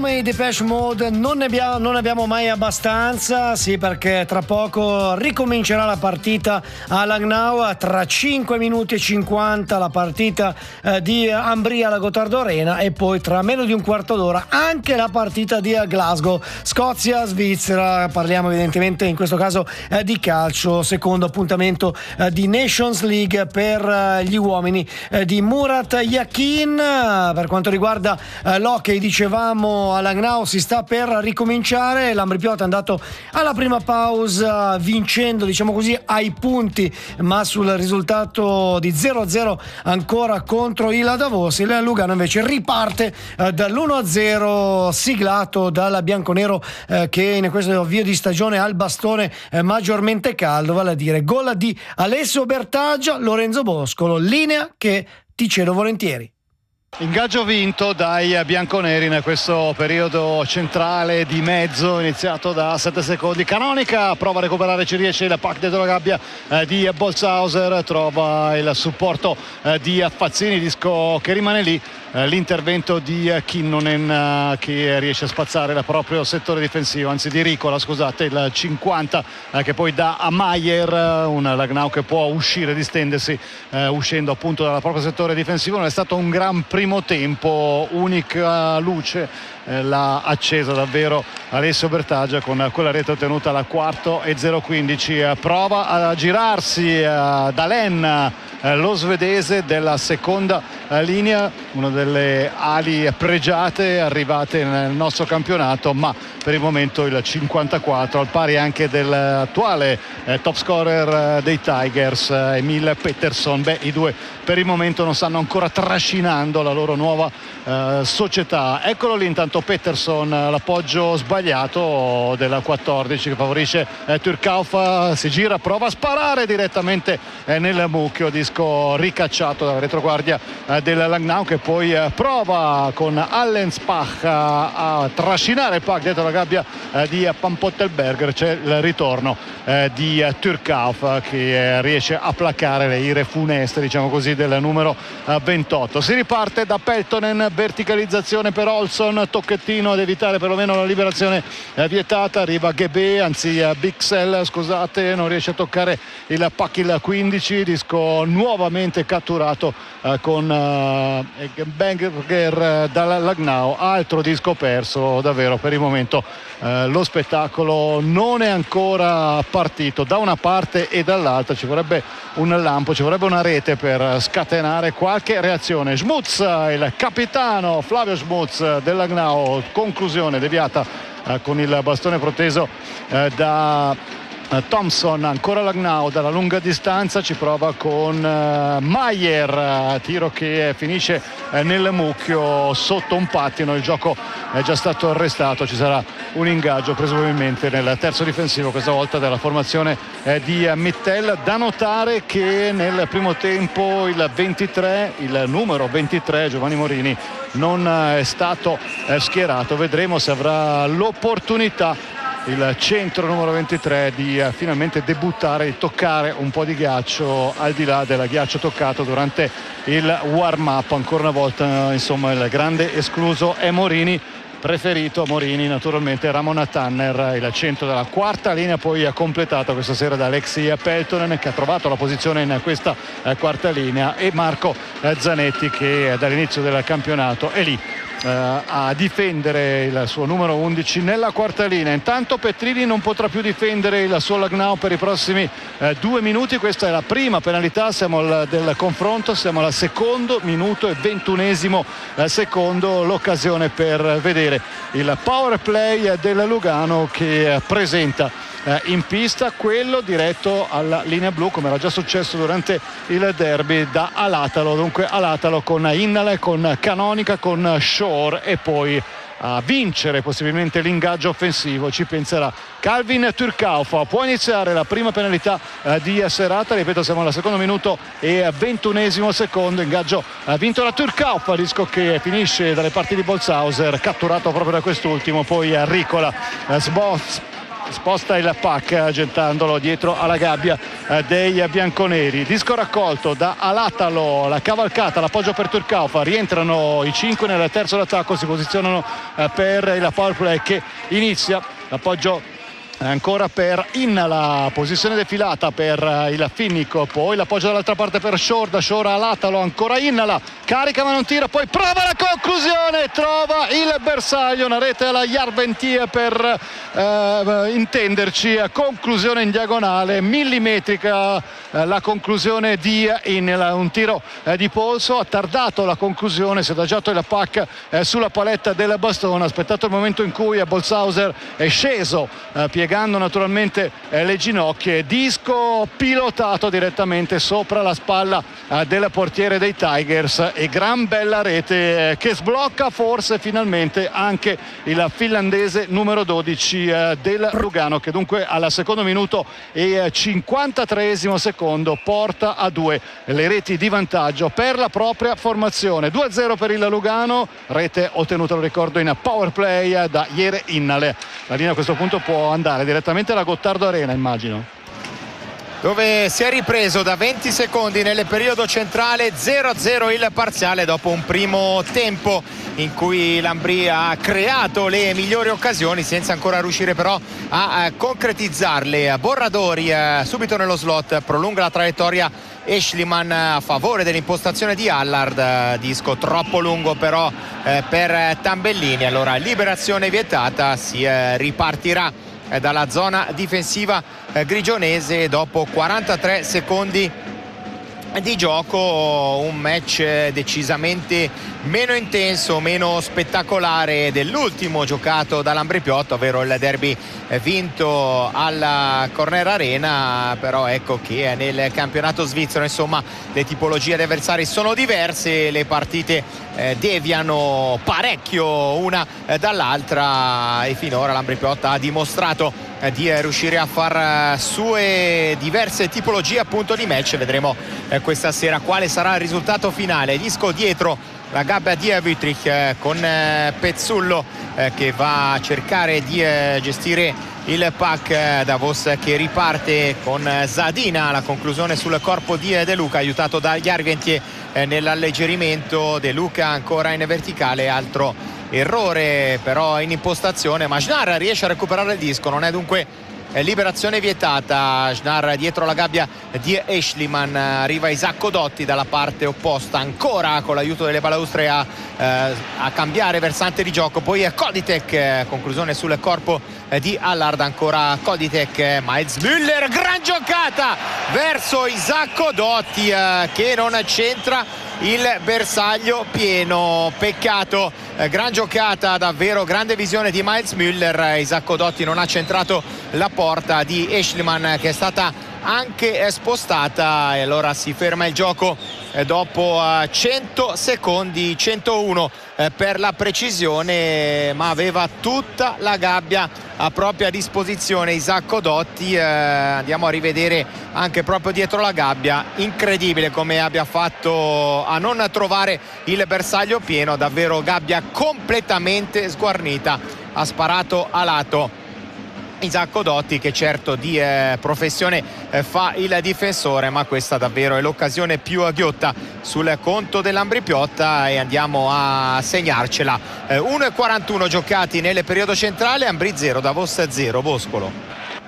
I Depeche Mode non ne abbiamo mai abbastanza, sì, perché tra poco ricomincerà la partita a Langnau, tra 5 minuti e 50 la partita di Ambria alla Gottardo Arena, e poi tra meno di un quarto d'ora anche la partita di Glasgow, Scozia-Svizzera. Parliamo evidentemente in questo caso di calcio, secondo appuntamento di Nations League per gli uomini di Murat Yakin. Per quanto riguarda l'hockey, dicevamo, a Langnau si sta per ricominciare. l'Ambripiota è andato alla prima pausa vincendo, diciamo così, ai punti, ma sul risultato di 0-0 ancora contro il Davos. Il Lugano invece riparte dall'1-0 siglato dal bianconero, che in questo avvio di stagione ha il bastone maggiormente caldo, vale a dire gol di Alessio Bertaggia. Lorenzo Boscolo, linea che ti cedo volentieri. Ingaggio vinto dai bianconeri in questo periodo centrale di mezzo iniziato da 7 secondi. Canonica prova a recuperare, ci riesce, il pack dentro la gabbia di Bolzhauser, trova il supporto di Fazzini, disco che rimane lì. L'intervento di Kinnunen che riesce a spazzare il proprio settore difensivo, anzi di Ricola, scusate, il 50 che poi dà a Maier, un Langnau che può uscire, distendersi uscendo appunto dal proprio settore difensivo. Non è stato un gran primo tempo, unica luce l'ha accesa davvero Alessio Bertaggia con quella rete ottenuta alla quarto e 0-15. Prova a girarsi Dalen, lo svedese della seconda linea, una delle ali pregiate arrivate nel nostro campionato, ma per il momento il 54, al pari anche dell'attuale top scorer dei Tigers, Emil Pettersson. I due per il momento non stanno ancora trascinando la loro nuova società. Eccolo lì intanto Pettersson, l'appoggio sbagliato della 14 che favorisce Turkauf, si gira, prova a sparare direttamente nel mucchio, disco ricacciato dalla retroguardia del Langnau, che poi prova con Allensbach a trascinare il puck dentro la gabbia di Pampottelberger. C'è il ritorno di Turkauf che riesce a placare le ire funeste, diciamo così, del numero 28. Si riparte da Peltonen, verticalizzazione per Olsson, tocchettino ad evitare perlomeno la liberazione vietata. Arriva Ghebe, anzi Bixel, scusate, non riesce a toccare il puck il 15, disco nuovamente catturato con Benger dalla Langnau. Altro disco perso davvero per il momento. Lo spettacolo non è ancora partito da una parte e dall'altra, ci vorrebbe un lampo, ci vorrebbe una rete per scatenare qualche reazione. Schmutz, il capitano Flavio Schmutz del Langnau, conclusione deviata con il bastone proteso da Thompson. Ancora Langnau dalla lunga distanza, ci prova con Maier, tiro che finisce nel mucchio sotto un pattino. Il gioco è già stato arrestato, ci sarà un ingaggio presumibilmente nel terzo difensivo, questa volta della formazione di Mittel. Da notare che nel primo tempo il numero 23 Giovanni Morini non è stato schierato. Vedremo se avrà l'opportunità il centro numero 23 di finalmente debuttare e toccare un po' di ghiaccio al di là del ghiaccio toccato durante il warm up. Ancora una volta, insomma, il grande escluso è Morini. Preferito Morini naturalmente Ramon Tanner, il centro della quarta linea, poi completato questa sera da Alexei Peltonen, che ha trovato la posizione in questa quarta linea, e Marco Zanetti, che dall'inizio del campionato è lì a difendere il suo numero 11 nella quarta linea. Intanto Petrini non potrà più difendere il suo Langnau per i prossimi 2 minuti. Questa è la prima penalità, del confronto, siamo al secondo minuto e 21esimo secondo, l'occasione per vedere il power play del Lugano, che presenta in pista quello diretto alla linea blu, come era già successo durante il derby, da Alatalo. Dunque Alatalo con Innale, con Canonica, con Shore, e poi a vincere possibilmente l'ingaggio offensivo ci penserà Calvin Turkauf. Può iniziare la prima penalità di serata, ripeto, siamo al secondo minuto e 21esimo secondo. Ingaggio vinto da Turkauf, disco che finisce dalle parti di Bolzhauser, catturato proprio da quest'ultimo. Poi Ricola sposta il puck gettandolo dietro alla gabbia dei bianconeri. Disco raccolto da Alatalo, la cavalcata, l'appoggio per Turcauf, rientrano i 5 nel terzo d'attacco, si posizionano per il power play che inizia. L'appoggio ancora per Innala, posizione defilata per il Finnico, poi l'appoggio dall'altra parte per Shore, da Shore a Latalo, ancora Innala, carica ma non tira, poi prova la conclusione, trova il bersaglio, una rete alla Järventie per intenderci, conclusione in diagonale, millimetrica la conclusione di Innala, un tiro di polso, ha tardato la conclusione, si è adagiato il puck sulla paletta del bastone, ha aspettato il momento in cui Bolzhauser è sceso piegando naturalmente le ginocchia, e disco pilotato direttamente sopra la spalla del portiere dei Tigers, e gran bella rete che sblocca forse finalmente anche il finlandese numero 12 del Lugano, che dunque al secondo minuto e 53esimo secondo porta a 2 le reti di vantaggio per la propria formazione. 2-0 per il Lugano, rete ottenuta, lo ricordo, in power play da Jere Innale. La linea a questo punto può andare direttamente alla Gottardo Arena, immagino, dove si è ripreso da 20 secondi nel periodo centrale. 0-0 il parziale dopo un primo tempo in cui l'Ambrì ha creato le migliori occasioni senza ancora riuscire però a concretizzarle. Borradori subito nello slot, prolunga la traiettoria Eschliman a favore dell'impostazione di Allard, disco troppo lungo però per Tambellini, allora liberazione vietata, si ripartirà dalla zona difensiva grigionese dopo 43 secondi di gioco. Un match decisamente meno intenso, meno spettacolare dell'ultimo giocato dall'Ambrì-Piotta, ovvero il derby vinto alla Corner Arena, però ecco che nel campionato svizzero insomma le tipologie di avversari sono diverse, le partite deviano parecchio una dall'altra, e finora l'Ambrì-Piotta ha dimostrato di riuscire a far sue diverse tipologie appunto di match. Vedremo questa sera quale sarà il risultato finale. Disco dietro la gabbia di Wüttrich con Pezzullo che va a cercare di gestire il puck, Davos che riparte con Zadina, la conclusione sul corpo di De Luca, aiutato da Järventie nell'alleggerimento. De Luca ancora in verticale, altro errore però in impostazione, ma Schnarr riesce a recuperare il disco, non è dunque liberazione vietata. Schnarr dietro la gabbia di Eschliman, arriva Isacco Dotti dalla parte opposta, ancora con l'aiuto delle balaustre a cambiare versante di gioco, poi Koditek, conclusione sul corpo di Allard, ancora Koditek, Miles Müller, gran giocata verso Isacco Dotti che non centra il bersaglio pieno, peccato, gran giocata davvero, grande visione di Miles Müller. Isacco Dotti non ha centrato la porta di Eschliman che è stata anche spostata, e allora si ferma il gioco dopo 100 secondi, 101 per la precisione, ma aveva tutta la gabbia a propria disposizione Isacco Dotti. Andiamo a rivedere anche proprio dietro la gabbia, incredibile come abbia fatto a non trovare il bersaglio pieno, davvero gabbia completamente sguarnita, ha sparato a lato Isacco Dotti, che certo di professione fa il difensore, ma questa davvero è l'occasione più ghiotta sul conto dell'Ambrì-Piotta, e andiamo a segnarcela. 1:41 giocati nel periodo centrale, Ambrì 0, Davos 0, Boscolo.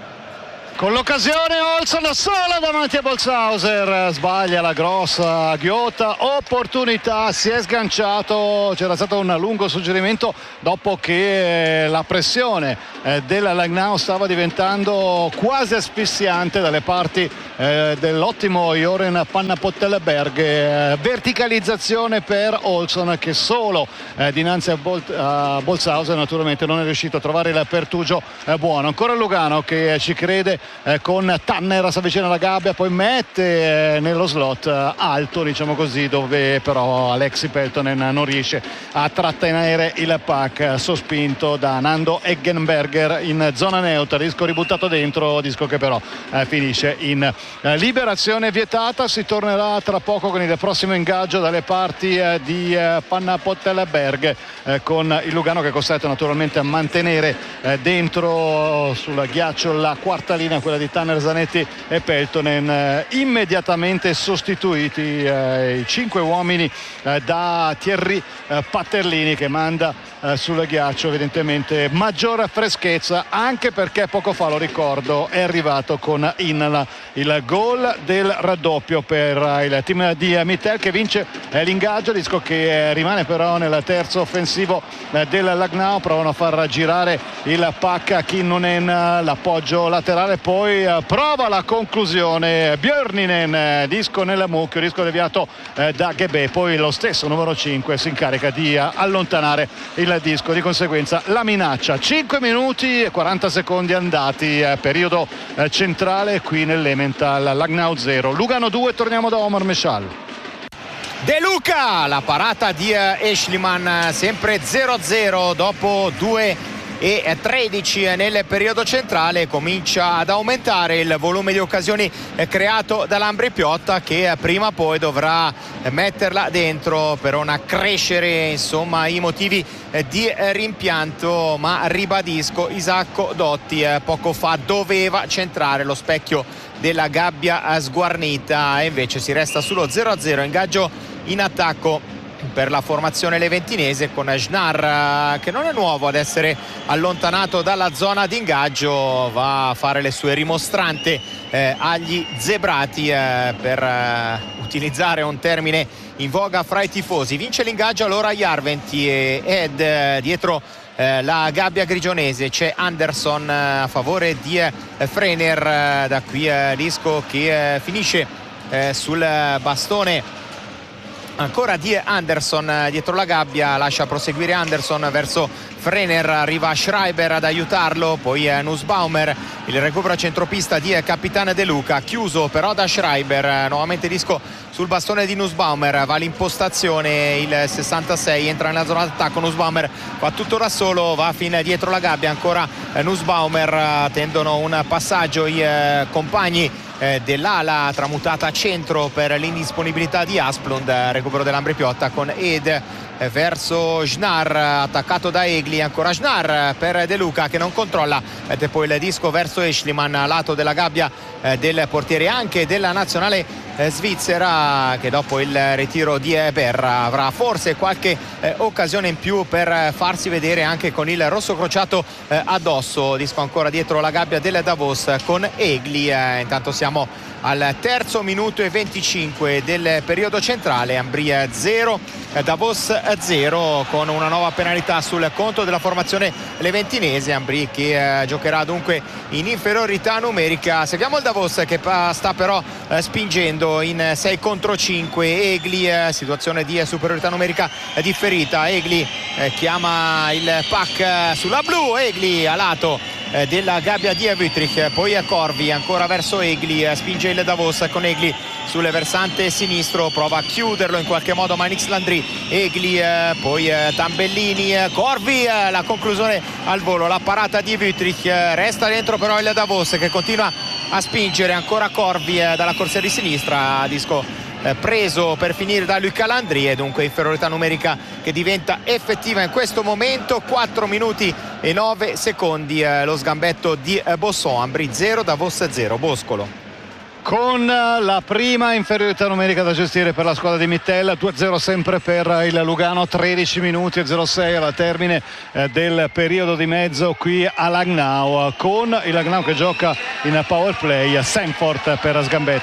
Con l'occasione Olsson sola davanti a Bolzhauser, sbaglia la grossa ghiotta opportunità, si è sganciato, c'era stato un lungo suggerimento dopo che la pressione della Langnau stava diventando quasi asfissiante dalle parti dell'ottimo Joren Pannapottelberg, verticalizzazione per Olsson che solo dinanzi a Bolzhauser naturalmente non è riuscito a trovare il pertugio buono. Ancora Lugano che ci crede con Tanner, si avvicina alla gabbia, poi mette nello slot alto, diciamo così, dove però Alexi Peltonen non riesce a trattenere il puck, sospinto da Nando Eggenberger in zona neutra. Disco ributtato dentro, disco che però finisce in liberazione vietata. Si tornerà tra poco con il prossimo ingaggio dalle parti di Panna Pottelberg, con il Lugano che è costretto naturalmente a mantenere dentro sul ghiaccio la quarta linea, quella di Tanner Zanetti e Peltonen, immediatamente sostituiti i 5 uomini da Thierry Patterlini, che manda sul ghiaccio evidentemente maggiore freschezza, anche perché poco fa, lo ricordo, è arrivato con Innala il gol del raddoppio per il team di Mittel, che vince l'ingaggio. Disco che rimane però nel terzo offensivo del Lugnau. Provano a far girare il puck a Kinnunen, l'appoggio laterale, poi prova la conclusione Björninen, disco nel mucchio, disco deviato da Ghebe, poi lo stesso numero 5 si incarica di allontanare il disco, di conseguenza la minaccia. 5 minuti e 40 secondi andati, periodo centrale qui nell'Emmental. Lugnau 0, Lugano 2. Torniamo da Omar Meshal. De Luca, la parata di Eschliman, sempre 0-0 dopo 2:13 nel periodo centrale. Comincia ad aumentare il volume di occasioni creato dall'Ambri Piotta, che prima o poi dovrà metterla dentro per non accrescere insomma i motivi di rimpianto. Ma ribadisco, Isacco Dotti poco fa doveva centrare lo specchio della gabbia sguarnita, e invece si resta sullo 0-0. Ingaggio in attacco per la formazione leventinese, con Schnarr che non è nuovo ad essere allontanato dalla zona di ingaggio, va a fare le sue rimostranze agli zebrati, per utilizzare un termine in voga fra i tifosi. Vince l'ingaggio allora Järventi ed dietro la gabbia grigionese c'è Anderson a favore di Frener. Da qui disco che finisce sul bastone ancora di Anderson dietro la gabbia, lascia proseguire Anderson verso Frener, arriva Schreiber ad aiutarlo, poi Nussbaumer, il recupero centropista di Capitano De Luca, chiuso però da Schreiber. Nuovamente disco sul bastone di Nussbaumer, va l'impostazione, il 66 entra nella zona d'attacco, Nussbaumer fa tutto da solo, va fin dietro la gabbia ancora Nussbaumer, tendono un passaggio i compagni dell'ala tramutata a centro per l'indisponibilità di Asplund. Recupero dell'Ambri Piotta con Ed verso Schnarr, attaccato da Egli, ancora Schnarr per De Luca che non controlla, mette poi il disco verso Eschliman, lato della gabbia del portiere anche della nazionale svizzera, che dopo il ritiro di Berra avrà forse qualche occasione in più per farsi vedere anche con il rosso crociato addosso. Disco ancora dietro la gabbia del Davos con Egli. Intanto siamo al terzo minuto e 25 del periodo centrale. Ambria 0, Davos 0, con una nuova penalità sul conto della formazione leventinese. Ambri che giocherà dunque in inferiorità numerica. Seguiamo il Davos che sta però spingendo in 6 contro 5. Egli, situazione di superiorità numerica differita. Egli chiama il puck sulla blu, Egli a lato della gabbia di Wüttrich, poi a Corvi, ancora verso Egli, spinge il Davos con Egli sul versante sinistro, prova a chiuderlo in qualche modo Manix Landry. Egli, poi Tambellini, Corvi, la conclusione al volo, la parata di Wüttrich, resta dentro però il Davos che continua a spingere, ancora Corvi dalla corsia di sinistra, disco preso per finire da Luca Landry, e dunque inferiorità numerica che diventa effettiva in questo momento. 4 minuti e 9 secondi lo sgambetto di Bosson. Ambri 0, Davos 0. Boscolo. Con la prima inferiorità numerica da gestire per la squadra di Mittel, 2-0 sempre per il Lugano, 13 minuti e 06 alla termine del periodo di mezzo qui a Lugnau, con il Lugnau che gioca in power play, Sanford per sgambetto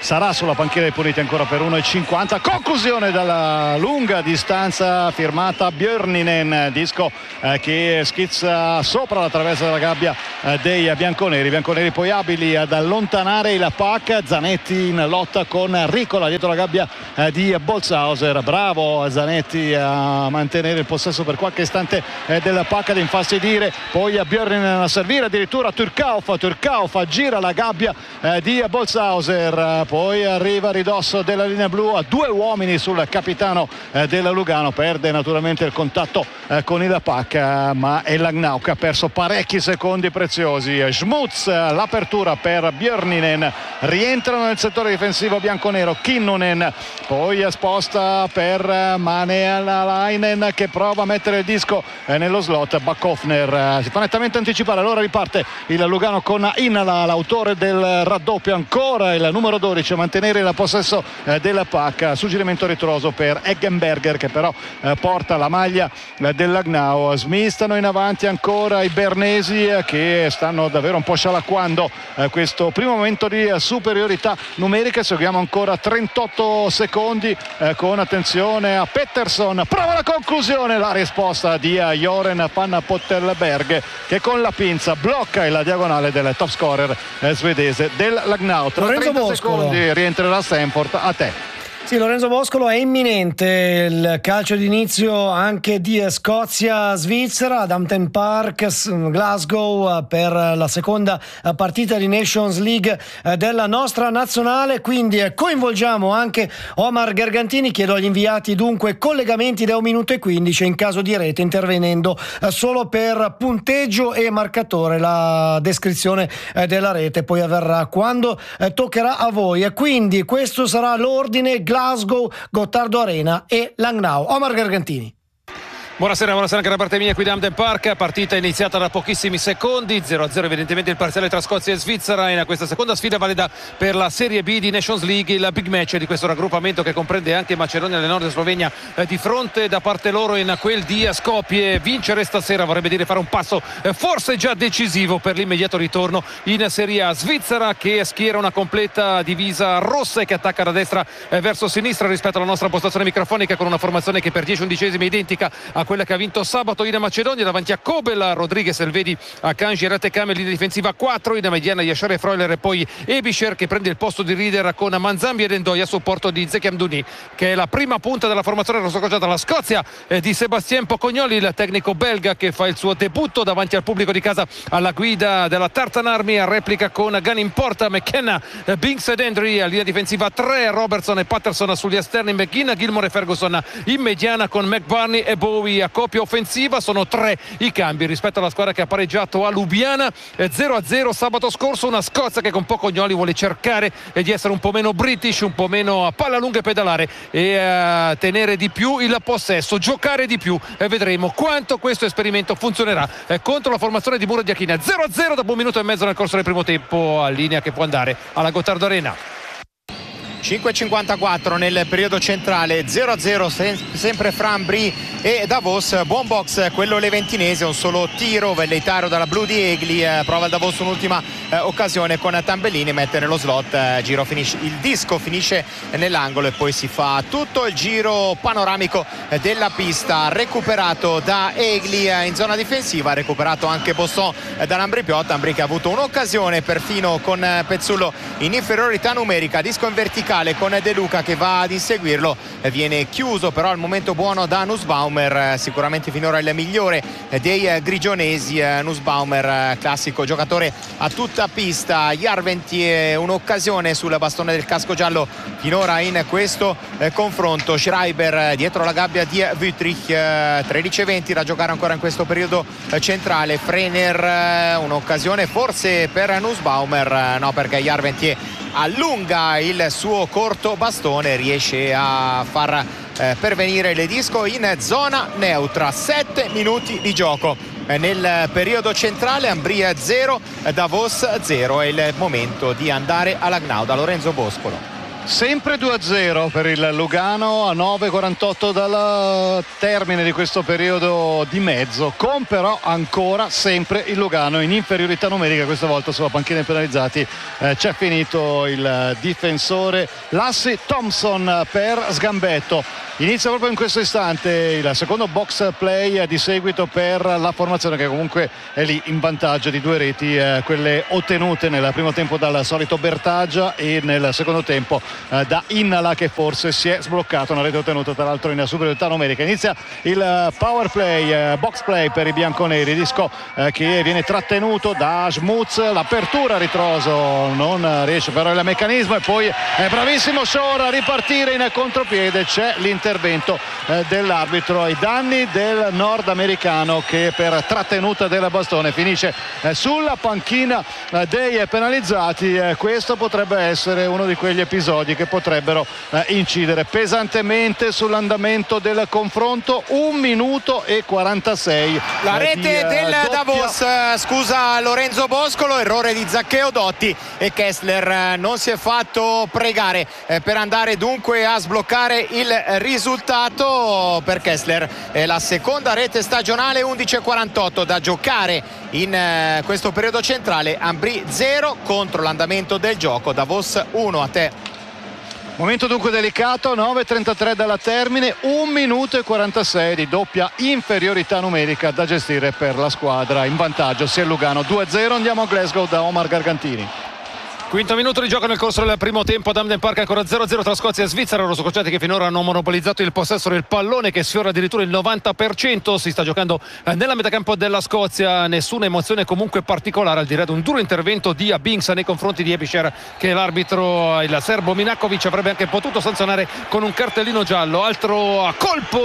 sarà sulla panchina dei puniti ancora per 1,50. Conclusione dalla lunga distanza firmata Björninen, disco che schizza sopra la traversa della gabbia dei bianconeri poi abili ad allontanare il pack. Zanetti in lotta con Ricola dietro la gabbia di Bolzhauser, bravo Zanetti a mantenere il possesso per qualche istante del pack, ad infastidire poi a Björninen a servire addirittura Turkauf gira la gabbia di Bolzhauser, poi arriva a ridosso della linea blu a 2 uomini sul capitano della Lugano, perde naturalmente il contatto con il pack, ma è Langnau che ha perso parecchi secondi preziosi. Schmutz, l'apertura per Björninen, rientrano nel settore difensivo bianconero Kinnunen, poi sposta per Manealainen che prova a mettere il disco nello slot. Backhofner si fa nettamente anticipare, allora riparte il Lugano con Innala, l'autore del raddoppio, ancora il numero 12 a mantenere il possesso del pack. Suggerimento ritroso per Eggenberger che però porta la maglia del Langnau. Smistano in avanti ancora i bernesi che stanno davvero un po' scialacquando questo primo momento di superiorità numerica. Seguiamo ancora 38 secondi con attenzione a Pettersson, prova la conclusione, la risposta di Joren van Pottelberg che con la pinza blocca la diagonale del top scorer svedese del Langnau. Tra 30 secondi rientrerà Stanford. A te. Sì, Lorenzo Boscolo, è imminente il calcio d'inizio anche di Scozia-Svizzera ad Hampden Park, Glasgow, per la seconda partita di Nations League della nostra nazionale, quindi coinvolgiamo anche Omar Gargantini. Chiedo agli inviati dunque collegamenti da 1 minuto e 15 in caso di rete, intervenendo solo per punteggio e marcatore. La descrizione della rete poi avverrà quando toccherà a voi, e quindi questo sarà l'ordine: Glasgow, Gottardo Arena e Langnau. Omar Gargantini. Buonasera anche da parte mia qui da Hampden Park. Partita iniziata da pochissimi secondi, 0-0 evidentemente il parziale tra Scozia e Svizzera in questa seconda sfida valida per la Serie B di Nations League, il big match di questo raggruppamento che comprende anche Macedonia del Nord e Slovenia di fronte da parte loro in quel di Skopje. Vincere stasera vorrebbe dire fare un passo forse già decisivo per l'immediato ritorno in Serie A. Svizzera che schiera una completa divisa rossa e che attacca da destra verso sinistra rispetto alla nostra postazione microfonica, con una formazione che per 10 undicesimi è identica a quella che ha vinto sabato in Macedonia, davanti a Kobel, Rodriguez, Elvedi, Akanji, Ratekam, linea difensiva 4, in mediana Yashar e Freuler e poi Ebischer che prende il posto di leader con Manzambi ed Endoi a supporto di Zekiam Duni, che è la prima punta della formazione rossocrociata. La Scozia di Sébastien Pocognoli, il tecnico belga che fa il suo debutto davanti al pubblico di casa alla guida della Tartan Army, a replica con Gunn in porta, McKenna, Binks ed Hendry, a linea difensiva 3, Robertson e Patterson sugli esterni, McGinn, Gilmore e Ferguson in mediana con McBurney e Bowie a coppia offensiva. Sono 3 i cambi rispetto alla squadra che ha pareggiato a Lubiana 0-0 sabato scorso. Una Scozia che con Pocognoli vuole cercare di essere un po' meno british, un po' meno a palla lunga e pedalare e tenere di più il possesso, giocare di più, e vedremo quanto questo esperimento funzionerà contro la formazione di Muro di Achina. 0-0 dopo 1 minuto e mezzo nel corso del primo tempo, a linea che può andare alla Gottardo Arena. 5.54 nel periodo centrale, 0-0 sempre fra Ambri e Davos. Buon box quello leventinese, un solo tiro velleitario dalla blu di Egli, prova il Davos un'ultima occasione con Tambellini, mette nello slot, giro finisce, il disco finisce nell'angolo e poi si fa tutto il giro panoramico della pista. Recuperato da Egli in zona difensiva, recuperato anche Bosson dall'Ambri Piotta. Ambri che ha avuto un'occasione perfino con Pezzullo in inferiorità numerica, disco in verticale con De Luca che va ad inseguirlo, viene chiuso però al momento buono da Nussbaumer, sicuramente finora il migliore dei grigionesi. Nussbaumer, classico giocatore a tutta pista. Jarventie, un'occasione sul bastone del casco giallo finora in questo confronto. Schreiber dietro la gabbia di Wüttrich, 13-20 da giocare ancora in questo periodo centrale. Frener, un'occasione forse per Nussbaumer, no, perché Jarventie allunga il suo corto bastone, riesce a far pervenire il disco in zona neutra. 7 minuti di gioco nel periodo centrale. Ambria 0, Davos 0. È il momento di andare a Langnau da Lorenzo Boscolo. Sempre 2-0 per il Lugano a 9:48 dal termine di questo periodo di mezzo, con però ancora sempre il Lugano in inferiorità numerica. Questa volta sulla panchina dei penalizzati c'è finito il difensore Lassie Thompson per sgambetto. Inizia proprio in questo istante il secondo box play di seguito per la formazione, che comunque è lì in vantaggio di 2 reti, quelle ottenute nel primo tempo dal solito Bertaggia e nel secondo tempo da Innala, che forse si è sbloccato, una rete ottenuta tra l'altro in superiorità numerica. Inizia il power play, box play per i bianconeri, disco che viene trattenuto da Schmutz, l'apertura a ritroso non riesce però il meccanismo, e poi è bravissimo Shore a ripartire in contropiede. C'è l'intervento dell'arbitro ai danni del nordamericano, che per trattenuta del bastone finisce sulla panchina dei penalizzati. Questo potrebbe essere uno di quegli episodi che potrebbero incidere pesantemente sull'andamento del confronto. 1 minuto e 46 la rete del Davos, scusa Lorenzo Boscolo, errore di Zaccheo Dotti, e Kessler non si è fatto pregare per andare dunque a sbloccare il risultato. Per Kessler è la seconda rete stagionale. 11:48 da giocare in questo periodo centrale. Ambri 0 contro l'andamento del gioco, Davos 1. A te. Momento dunque delicato, 9:33 dalla termine, 1 minuto e 46 di doppia inferiorità numerica da gestire per la squadra in vantaggio, sia il Lugano 2-0. Andiamo a Glasgow da Omar Gargantini. Quinto minuto di gioco nel corso del primo tempo ad Hampden Park, ancora 0-0 tra Scozia e Svizzera. Rossococciati che finora hanno monopolizzato il possesso del pallone, che sfiora addirittura il 90%. Si sta giocando nella metacampo della Scozia, nessuna emozione comunque particolare, al di là di un duro intervento di Binks nei confronti di Ebischer, che l'arbitro, il serbo Minakovic, avrebbe anche potuto sanzionare con un cartellino giallo. Altro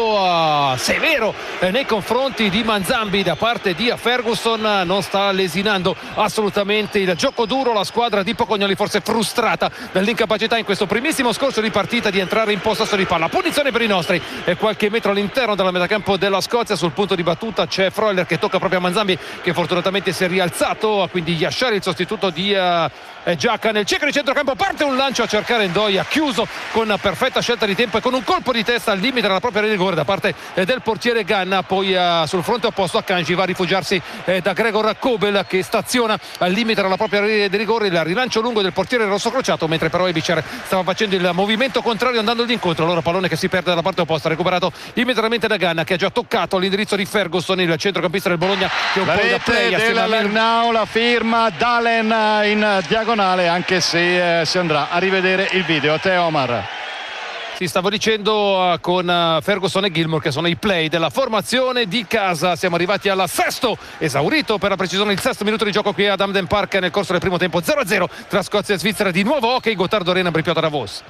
colpo severo nei confronti di Manzambi da parte di Ferguson. Non sta lesinando assolutamente il gioco duro la squadra di Pocognoli, forse frustrata dall'incapacità in questo primissimo scorcio di partita di entrare in possesso di palla. Punizione per i nostri, e qualche metro all'interno della metacampo della Scozia. Sul punto di battuta c'è Freuler che tocca proprio a Manzambi, che fortunatamente si è rialzato, quindi Yashar, il sostituto di Giacca nel cieco di centrocampo. Parte un lancio a cercare Ndoye, chiuso con perfetta scelta di tempo e con un colpo di testa al limite della propria rigore da parte del portiere Ganna. Poi sul fronte opposto Akanji va a rifugiarsi da Gregor Kobel, che staziona al limite della propria rigore. Il rilancio lungo del portiere rossocrociato, mentre però Ebischer stava facendo il movimento contrario andando d'incontro. Allora pallone che si perde dalla parte opposta, recuperato immediatamente da Ganna, che ha già toccato l'indirizzo di Ferguson, il centrocampista del Bologna, che è un la po' da rete play della Langnau, la firma Dalen in diagonale, anche se si andrà a rivedere il video. A te Omar. Sì, stavo dicendo con Ferguson e Gilmour, che sono i play della formazione di casa. Siamo arrivati al sesto, esaurito per la precisione il sesto minuto di gioco qui ad Hampden Park nel corso del primo tempo. 0-0 tra Scozia e Svizzera. Di nuovo hockey, Gottardo Arena, Bripiota Davos.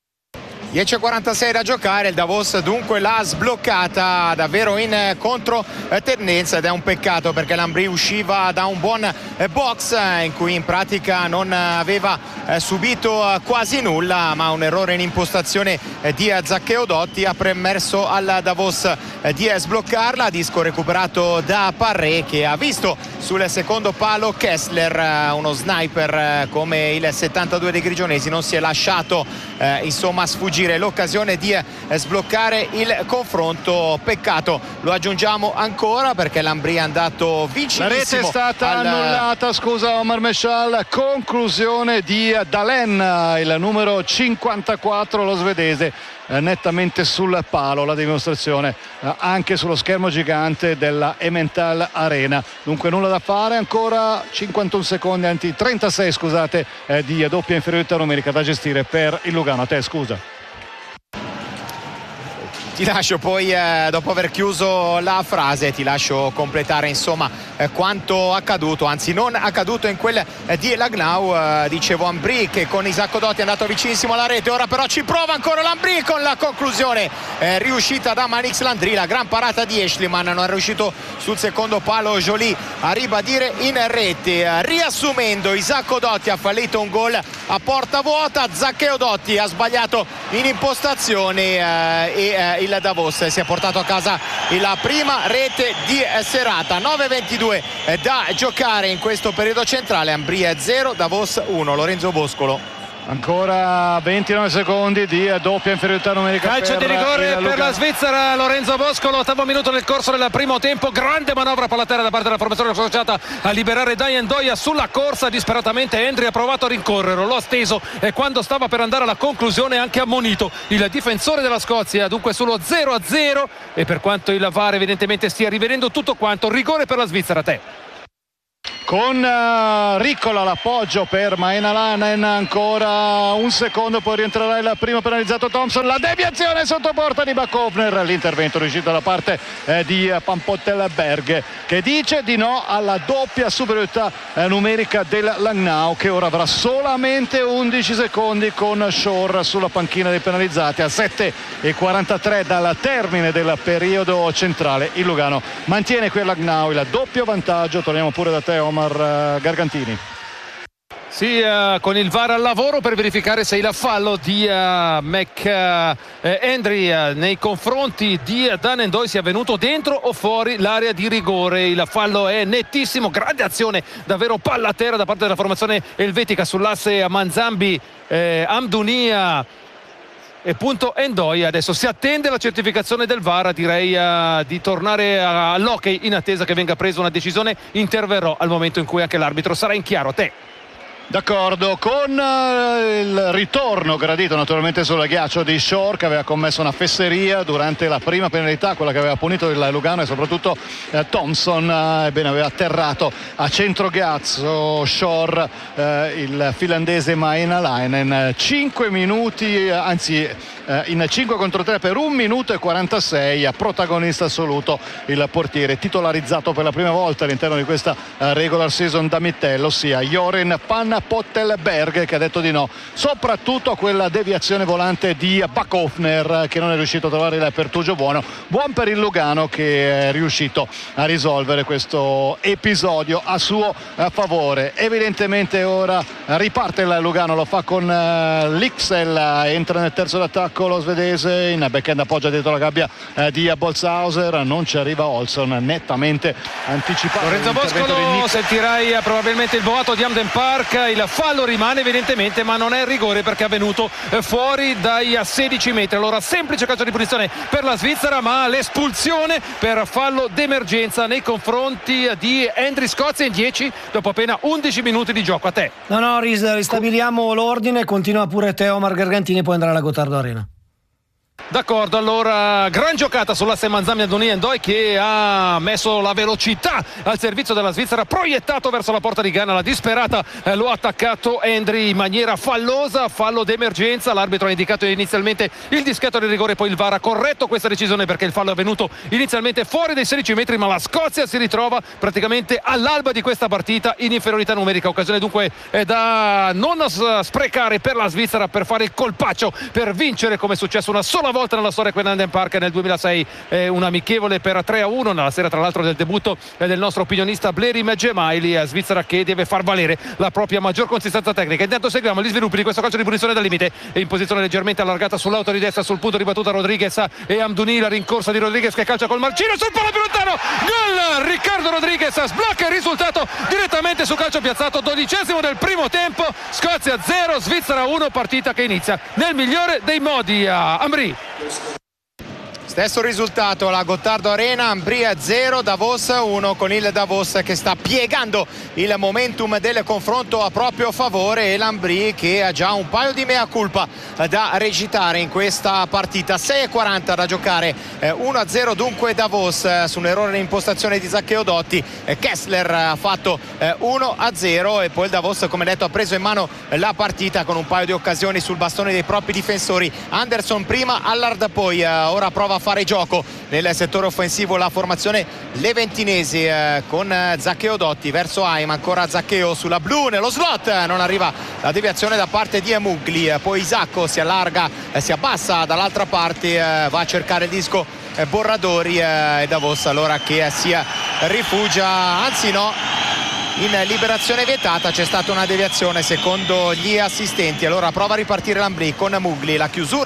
10:46 da giocare, il Davos dunque l'ha sbloccata davvero in controtendenza, ed è un peccato perché l'Ambri usciva da un buon box in cui in pratica non aveva subito quasi nulla, ma un errore in impostazione di Zaccheo Dotti ha permesso al Davos di sbloccarla. Disco recuperato da Parré, che ha visto sul secondo palo Kessler, uno sniper come il 72 dei grigionesi, non si è lasciato insomma sfuggire l'occasione di sbloccare il confronto. Peccato, lo aggiungiamo ancora, perché l'Ambri è andato vicinissimo. La rete è stata annullata, scusa Omar Meshal. Conclusione di Dalen, il numero 54, lo svedese, nettamente sul palo. La dimostrazione anche sullo schermo gigante della Emmental Arena. Dunque nulla da fare, ancora 51 secondi, anzi 36 scusate, di doppia inferiorità numerica da gestire per il Lugano. A te, scusa. Ti lascio poi, dopo aver chiuso la frase, ti lascio completare insomma quanto accaduto, anzi non accaduto in quel di Langnau. Dicevo, Ambri che con Isacco Dotti è andato vicinissimo alla rete, ora però ci prova ancora l'Ambri con la conclusione riuscita da Manix Landry. La gran parata di Eschliman, non è riuscito sul secondo palo Joly a ribadire in rete. Riassumendo, Isacco Dotti ha fallito un gol a porta vuota, Zaccheo Dotti ha sbagliato in impostazione e il Davos si è portato a casa la prima rete di serata. 9:22 da giocare in questo periodo centrale. Ambri 0, Davos 1. Lorenzo Boscolo. Ancora 29 secondi di doppia inferiorità numerica. Calcio di rigore per la Svizzera. Lorenzo Bosco, l'8° minuto nel corso del primo tempo. Grande manovra palla a terra da parte della formazione associata a liberare Dayan Doia sulla corsa. Disperatamente Hendry ha provato a rincorrerlo, lo ha steso e quando stava per andare alla conclusione ha anche ammonito il difensore della Scozia. Dunque sullo 0-0 e per quanto il VAR evidentemente stia rivedendo tutto quanto, rigore per la Svizzera. Te con Riccola l'appoggio per Maenalanen, ancora un secondo, poi rientrerà il primo penalizzato Thompson, la deviazione sotto porta di Bachhoffner, l'intervento riuscito da parte di Pampottelberg, che dice di no alla doppia superiorità numerica del Langnau, che ora avrà solamente 11 secondi con Shore sulla panchina dei penalizzati. A 7:43 dal termine del periodo centrale il Lugano mantiene qui a Langnau il doppio vantaggio. Torniamo pure da te, Omar Gargantini. Sì, con il VAR al lavoro per verificare se il fallo di Hendry nei confronti di Dayan Doia sia avvenuto dentro o fuori l'area di rigore. Il fallo è nettissimo, grande azione, davvero palla a terra da parte della formazione elvetica sull'asse Manzambi, Amdounia e punto Ndoye. Adesso si attende la certificazione del VAR, direi di tornare all'hockey in attesa che venga presa una decisione. Interverrò al momento in cui anche l'arbitro sarà in chiaro. Te D'accordo, con il ritorno gradito naturalmente sul ghiaccio di Shore, che aveva commesso una fesseria durante la prima penalità, quella che aveva punito il Lugano, e soprattutto Thompson aveva atterrato a centro ghiaccio Shore, il finlandese Maenalainen. 5 minuti, anzi in 5 contro 3 per 1 minuto e 46, a protagonista assoluto il portiere titolarizzato per la prima volta all'interno di questa regular season da Mittello, ossia Joren Pampottelberg, che ha detto di no soprattutto a quella deviazione volante di Bachhoffner, che non è riuscito a trovare il pertugio buon per il Lugano, che è riuscito a risolvere questo episodio a suo favore. Evidentemente ora riparte il Lugano, lo fa con Lixel, entra nel terzo d'attacco lo svedese, in backhand appoggia dietro la gabbia di Bolzhauser, non ci arriva Olson, nettamente anticipato. Lorenzo Boscolo, sentirai probabilmente il boato di Hampden Park. Il fallo rimane evidentemente, ma non è rigore perché è avvenuto fuori dai 16 metri. Allora semplice calcio di punizione per la Svizzera, ma l'espulsione per fallo d'emergenza nei confronti di Hendry. Scozia in 10 dopo appena 11 minuti di gioco. A te. No, ristabiliamo l'ordine, continua pure te, Omar Gargantini, poi andrà alla Gottardo Arena. D'accordo, allora gran giocata sull'asse Manzambi Amdounia Ndoye, che ha messo la velocità al servizio della Svizzera, proiettato verso la porta di Ghana, la disperata lo ha attaccato Hendry in maniera fallosa, fallo d'emergenza. L'arbitro ha indicato inizialmente il dischetto di rigore, poi il VAR ha corretto questa decisione perché il fallo è avvenuto inizialmente fuori dai 16 metri, ma la Scozia si ritrova praticamente all'alba di questa partita in inferiorità numerica. Occasione dunque da non sprecare per la Svizzera per fare il colpaccio, per vincere come è successo una sola volta nella storia qui a Hampden Park nel 2006, un amichevole per 3-1 nella sera tra l'altro del debutto del nostro opinionista Blerim Gemaili. Svizzera che deve far valere la propria maggior consistenza tecnica. Intanto seguiamo gli sviluppi di questo calcio di punizione dal limite, in posizione leggermente allargata sull'auto di destra, sul punto di battuta Rodriguez e Amdounia, la rincorsa di Rodriguez che calcia col marcino sul palo più lontano, gol! Riccardo Rodriguez sblocca il risultato direttamente su calcio piazzato. 12° del primo tempo, Scozia 0 Svizzera 1, partita che inizia nel migliore dei modi. Ambri. Stesso risultato alla Gottardo Arena, Ambria 0, Davos 1, con il Davos che sta piegando il momentum del confronto a proprio favore, e l'Ambri che ha già un paio di mea culpa da recitare in questa partita. 6:40 da giocare, 1-0 dunque Davos su un errore in impostazione di Zaccheo Dotti. Kessler ha fatto 1-0 e poi il Davos, come detto, ha preso in mano la partita con un paio di occasioni sul bastone dei propri difensori. Anderson prima, Allard poi. Ora prova a fare gioco nel settore offensivo la formazione leventinese con Zaccheo Dotti verso Haim, ancora Zaccheo sulla blu nello slot, non arriva la deviazione da parte di Mugli, poi Isacco si allarga, si abbassa dall'altra parte, va a cercare il disco Borradori, e Davos allora che si rifugia, anzi no, in liberazione vietata. C'è stata una deviazione secondo gli assistenti. Allora prova a ripartire l'Ambri con Mugli, la chiusura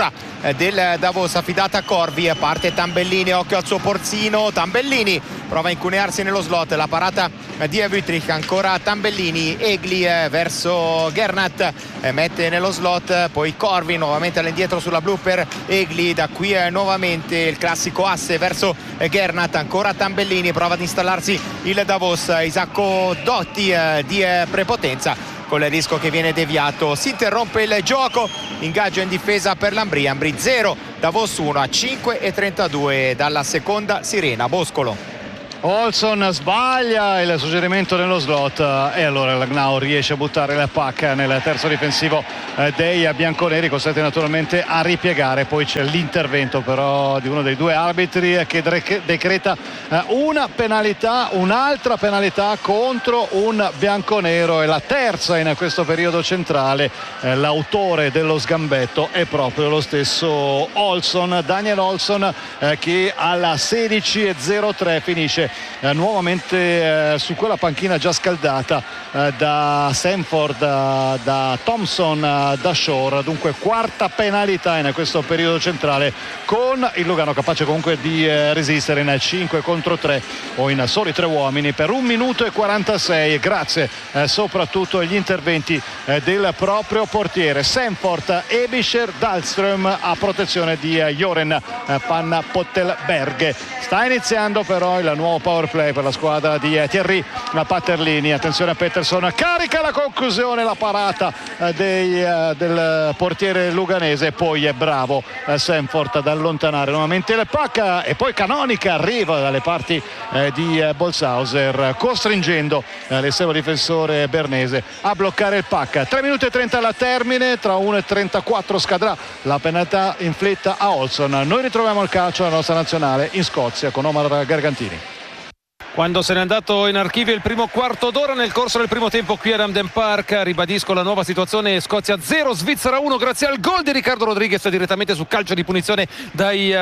del Davos affidata a Corvi. Parte Tambellini, occhio al suo porzino, Tambellini prova a incunearsi nello slot, la parata di Wüttrich, ancora Tambellini, Egli verso Gernat, mette nello slot, poi Corvi nuovamente all'indietro sulla blu per Egli, da qui nuovamente il classico asse verso Gernat, ancora Tambellini, prova ad installarsi il Davos, Isacco Dotti di prepotenza, con il rischio che viene deviato. Si interrompe il gioco, ingaggio in difesa per l'Ambrì, Ambrì 0, Davos 1 a 5:32 dalla seconda sirena. Boscolo. Olson sbaglia il suggerimento nello slot e allora Langnau riesce a buttare la pacca nel terzo difensivo dei bianconeri, costretti naturalmente a ripiegare. Poi c'è l'intervento però di uno dei due arbitri che decreta una penalità, un'altra penalità contro un bianconero, e la terza in questo periodo centrale. L'autore dello sgambetto è proprio lo stesso Olson, Daniel Olson, che alla 16:03 finisce nuovamente su quella panchina già scaldata da Sanford, da Thompson, da Shore. Dunque quarta penalità in questo periodo centrale, con il Lugano capace comunque di resistere in 5 contro 3 o in soli 3 uomini per 1 minuto e 46, grazie soprattutto agli interventi del proprio portiere Sanford, Ebischer, Dahlström a protezione di Joren van Pottelberg. Sta iniziando però il nuovo power play per la squadra di Thierry Patterlini. Attenzione a Pettersson, carica la conclusione, la parata del portiere luganese, poi è bravo Sanford ad allontanare nuovamente la pacca, e poi Canonica arriva dalle parti di Bolshauser, costringendo l'estremo difensore bernese a bloccare il pacca. 3 minuti e 30 alla termine, tra 1:34 scadrà la penalità inflitta a Olson. Noi ritroviamo il calcio alla nostra nazionale in Scozia con Omar Gargantini. Quando se n'è andato in archivio il primo quarto d'ora nel corso del primo tempo qui a Hampden Park. Ribadisco la nuova situazione: Scozia 0, Svizzera 1, grazie al gol di Ricardo Rodriguez direttamente su calcio di punizione dai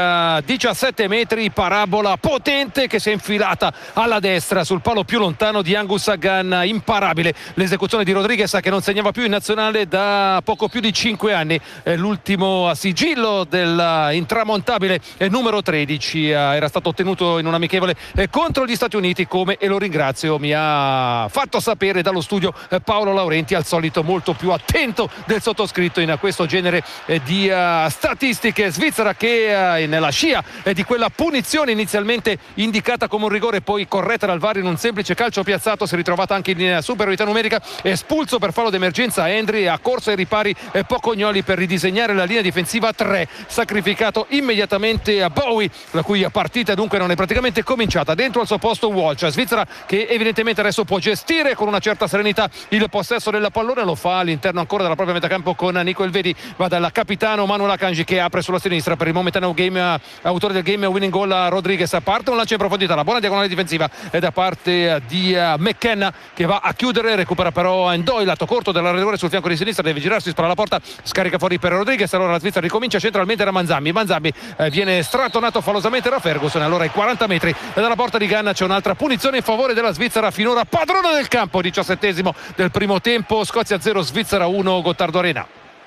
17 metri, parabola potente che si è infilata alla destra sul palo più lontano di Angus Hagan. Imparabile l'esecuzione di Rodriguez, che non segnava più in nazionale da poco più di 5 anni. L'ultimo sigillo del intramontabile numero 13 era stato ottenuto in un amichevole contro gli Stati Uniti, come, e lo ringrazio, mi ha fatto sapere dallo studio Paolo Laurenti, al solito molto più attento del sottoscritto in questo genere di statistiche. Svizzera che nella scia di quella punizione inizialmente indicata come un rigore, poi corretta dal VAR in un semplice calcio piazzato, si è ritrovata anche in superiorità numerica. Espulso per fallo d'emergenza Hendry, ha corso ai ripari Pocognoli per ridisegnare la linea difensiva 3, sacrificato immediatamente a Bowie, la cui partita dunque non è praticamente cominciata. Dentro al suo posto Walsh. Svizzera che evidentemente adesso può gestire con una certa serenità il possesso del pallone, lo fa all'interno ancora della propria metacampo con Nico Elvedi. Va dal capitano Manuel Akanji che apre sulla sinistra per il momentaneo autore del game winning goal Rodriguez. Parte un lancio in profondità, la buona diagonale difensiva è da parte di McKenna, che va a chiudere, recupera però Ndoi, lato corto dell'allenatore sul fianco di sinistra, deve girarsi, spara la porta, scarica fuori per Rodriguez. Allora la Svizzera ricomincia centralmente da Manzambi viene strattonato falosamente da Ferguson. Allora ai 40 metri dalla porta di Ganna c'è un'altra punizione in favore della Svizzera, finora padrona del campo. 17esimo del primo tempo, Scozia 0, Svizzera 1, Gottardo Arena.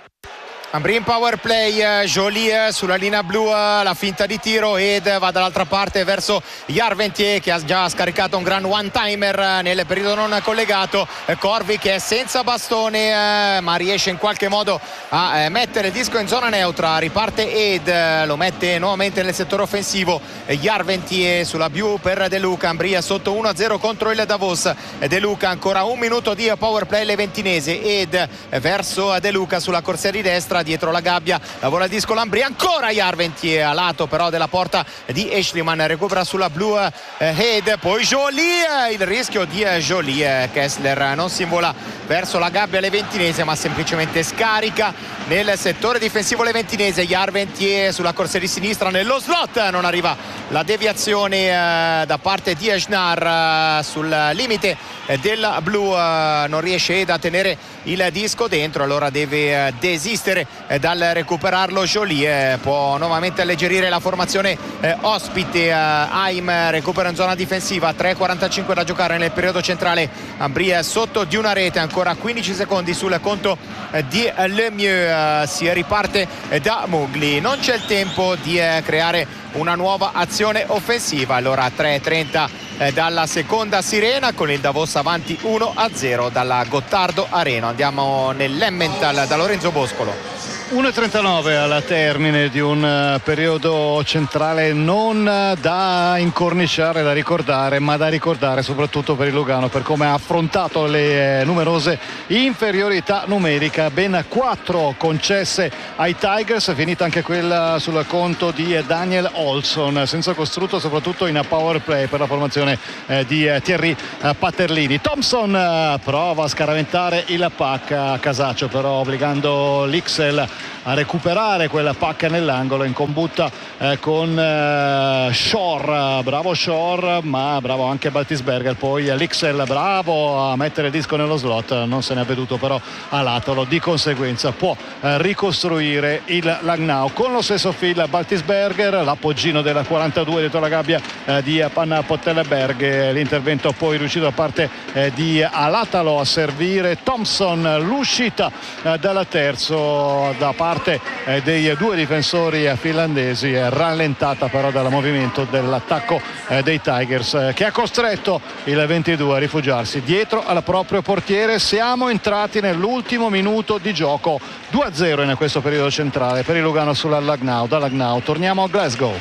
Ambrì in power play, Jolie sulla linea blu, la finta di tiro, ed va dall'altra parte verso Järventie che ha già scaricato un gran one timer nel periodo non collegato. Corvi che è senza bastone ma riesce in qualche modo a mettere il disco in zona neutra, riparte ed lo mette nuovamente nel settore offensivo. Järventie sulla blu per De Luca. Ambrì sotto 1-0 contro il Davos. De Luca ancora 1 minuto di power play leventinese, ed verso De Luca sulla corsia di destra, dietro la gabbia, lavora il disco l'Ambrì, ancora Järventie a lato però della porta di Eschliman, recupera sulla blu Head, poi Jolie, il rischio di Jolie. Kessler non si invola verso la gabbia leventinese ma semplicemente scarica nel settore difensivo leventinese. Järventie sulla corsia di sinistra nello slot, non arriva la deviazione da parte di Esnar sul limite del blu, non riesce a tenere il disco dentro, allora deve desistere dal recuperarlo Joly. Può nuovamente alleggerire la formazione ospite. Haim recupera in zona difensiva, 3:45 da giocare nel periodo centrale. Ambry sotto di una rete, ancora 15 secondi sul conto di Lemieux. Si riparte da Mugli, non c'è il tempo di creare una nuova azione offensiva. Allora 3:30 dalla seconda sirena, con il Davos avanti 1-0 dalla Gottardo Arena. Andiamo nell'Emmental da Lorenzo Boscolo. 1:39 al termine di un periodo centrale non da incorniciare, da ricordare, ma da ricordare soprattutto per il Lugano, per come ha affrontato le numerose inferiorità numeriche, ben 4 concesse ai Tigers, finita anche quella sul conto di Daniel Olson, senza costrutto soprattutto in power play per la formazione di Thierry Paterlini. Thompson prova a scaraventare il pack a Casaccio, però obbligando l'Ixel a recuperare quella pacca nell'angolo in combutta con Shore. Bravo Shore, ma bravo anche Baltisberger. Poi l'Ixel bravo a mettere il disco nello slot, non se ne è veduto però a Latolo, di conseguenza può ricostruire il Langnau con lo stesso fil Baltisberger, l'appoggino della 42 dietro la gabbia di Pan Pottelberg. L'intervento poi riuscito da parte di Alatalo a servire Thompson, l'uscita dalla terzo da parte dei due difensori finlandesi, rallentata però dal movimento dell'attacco dei Tigers, che ha costretto il 22 a rifugiarsi dietro al proprio portiere. Siamo entrati nell'ultimo minuto di gioco, 2-0 in questo periodo centrale per il Lugano sulla Langnau. Da Langnau torniamo a Glasgow.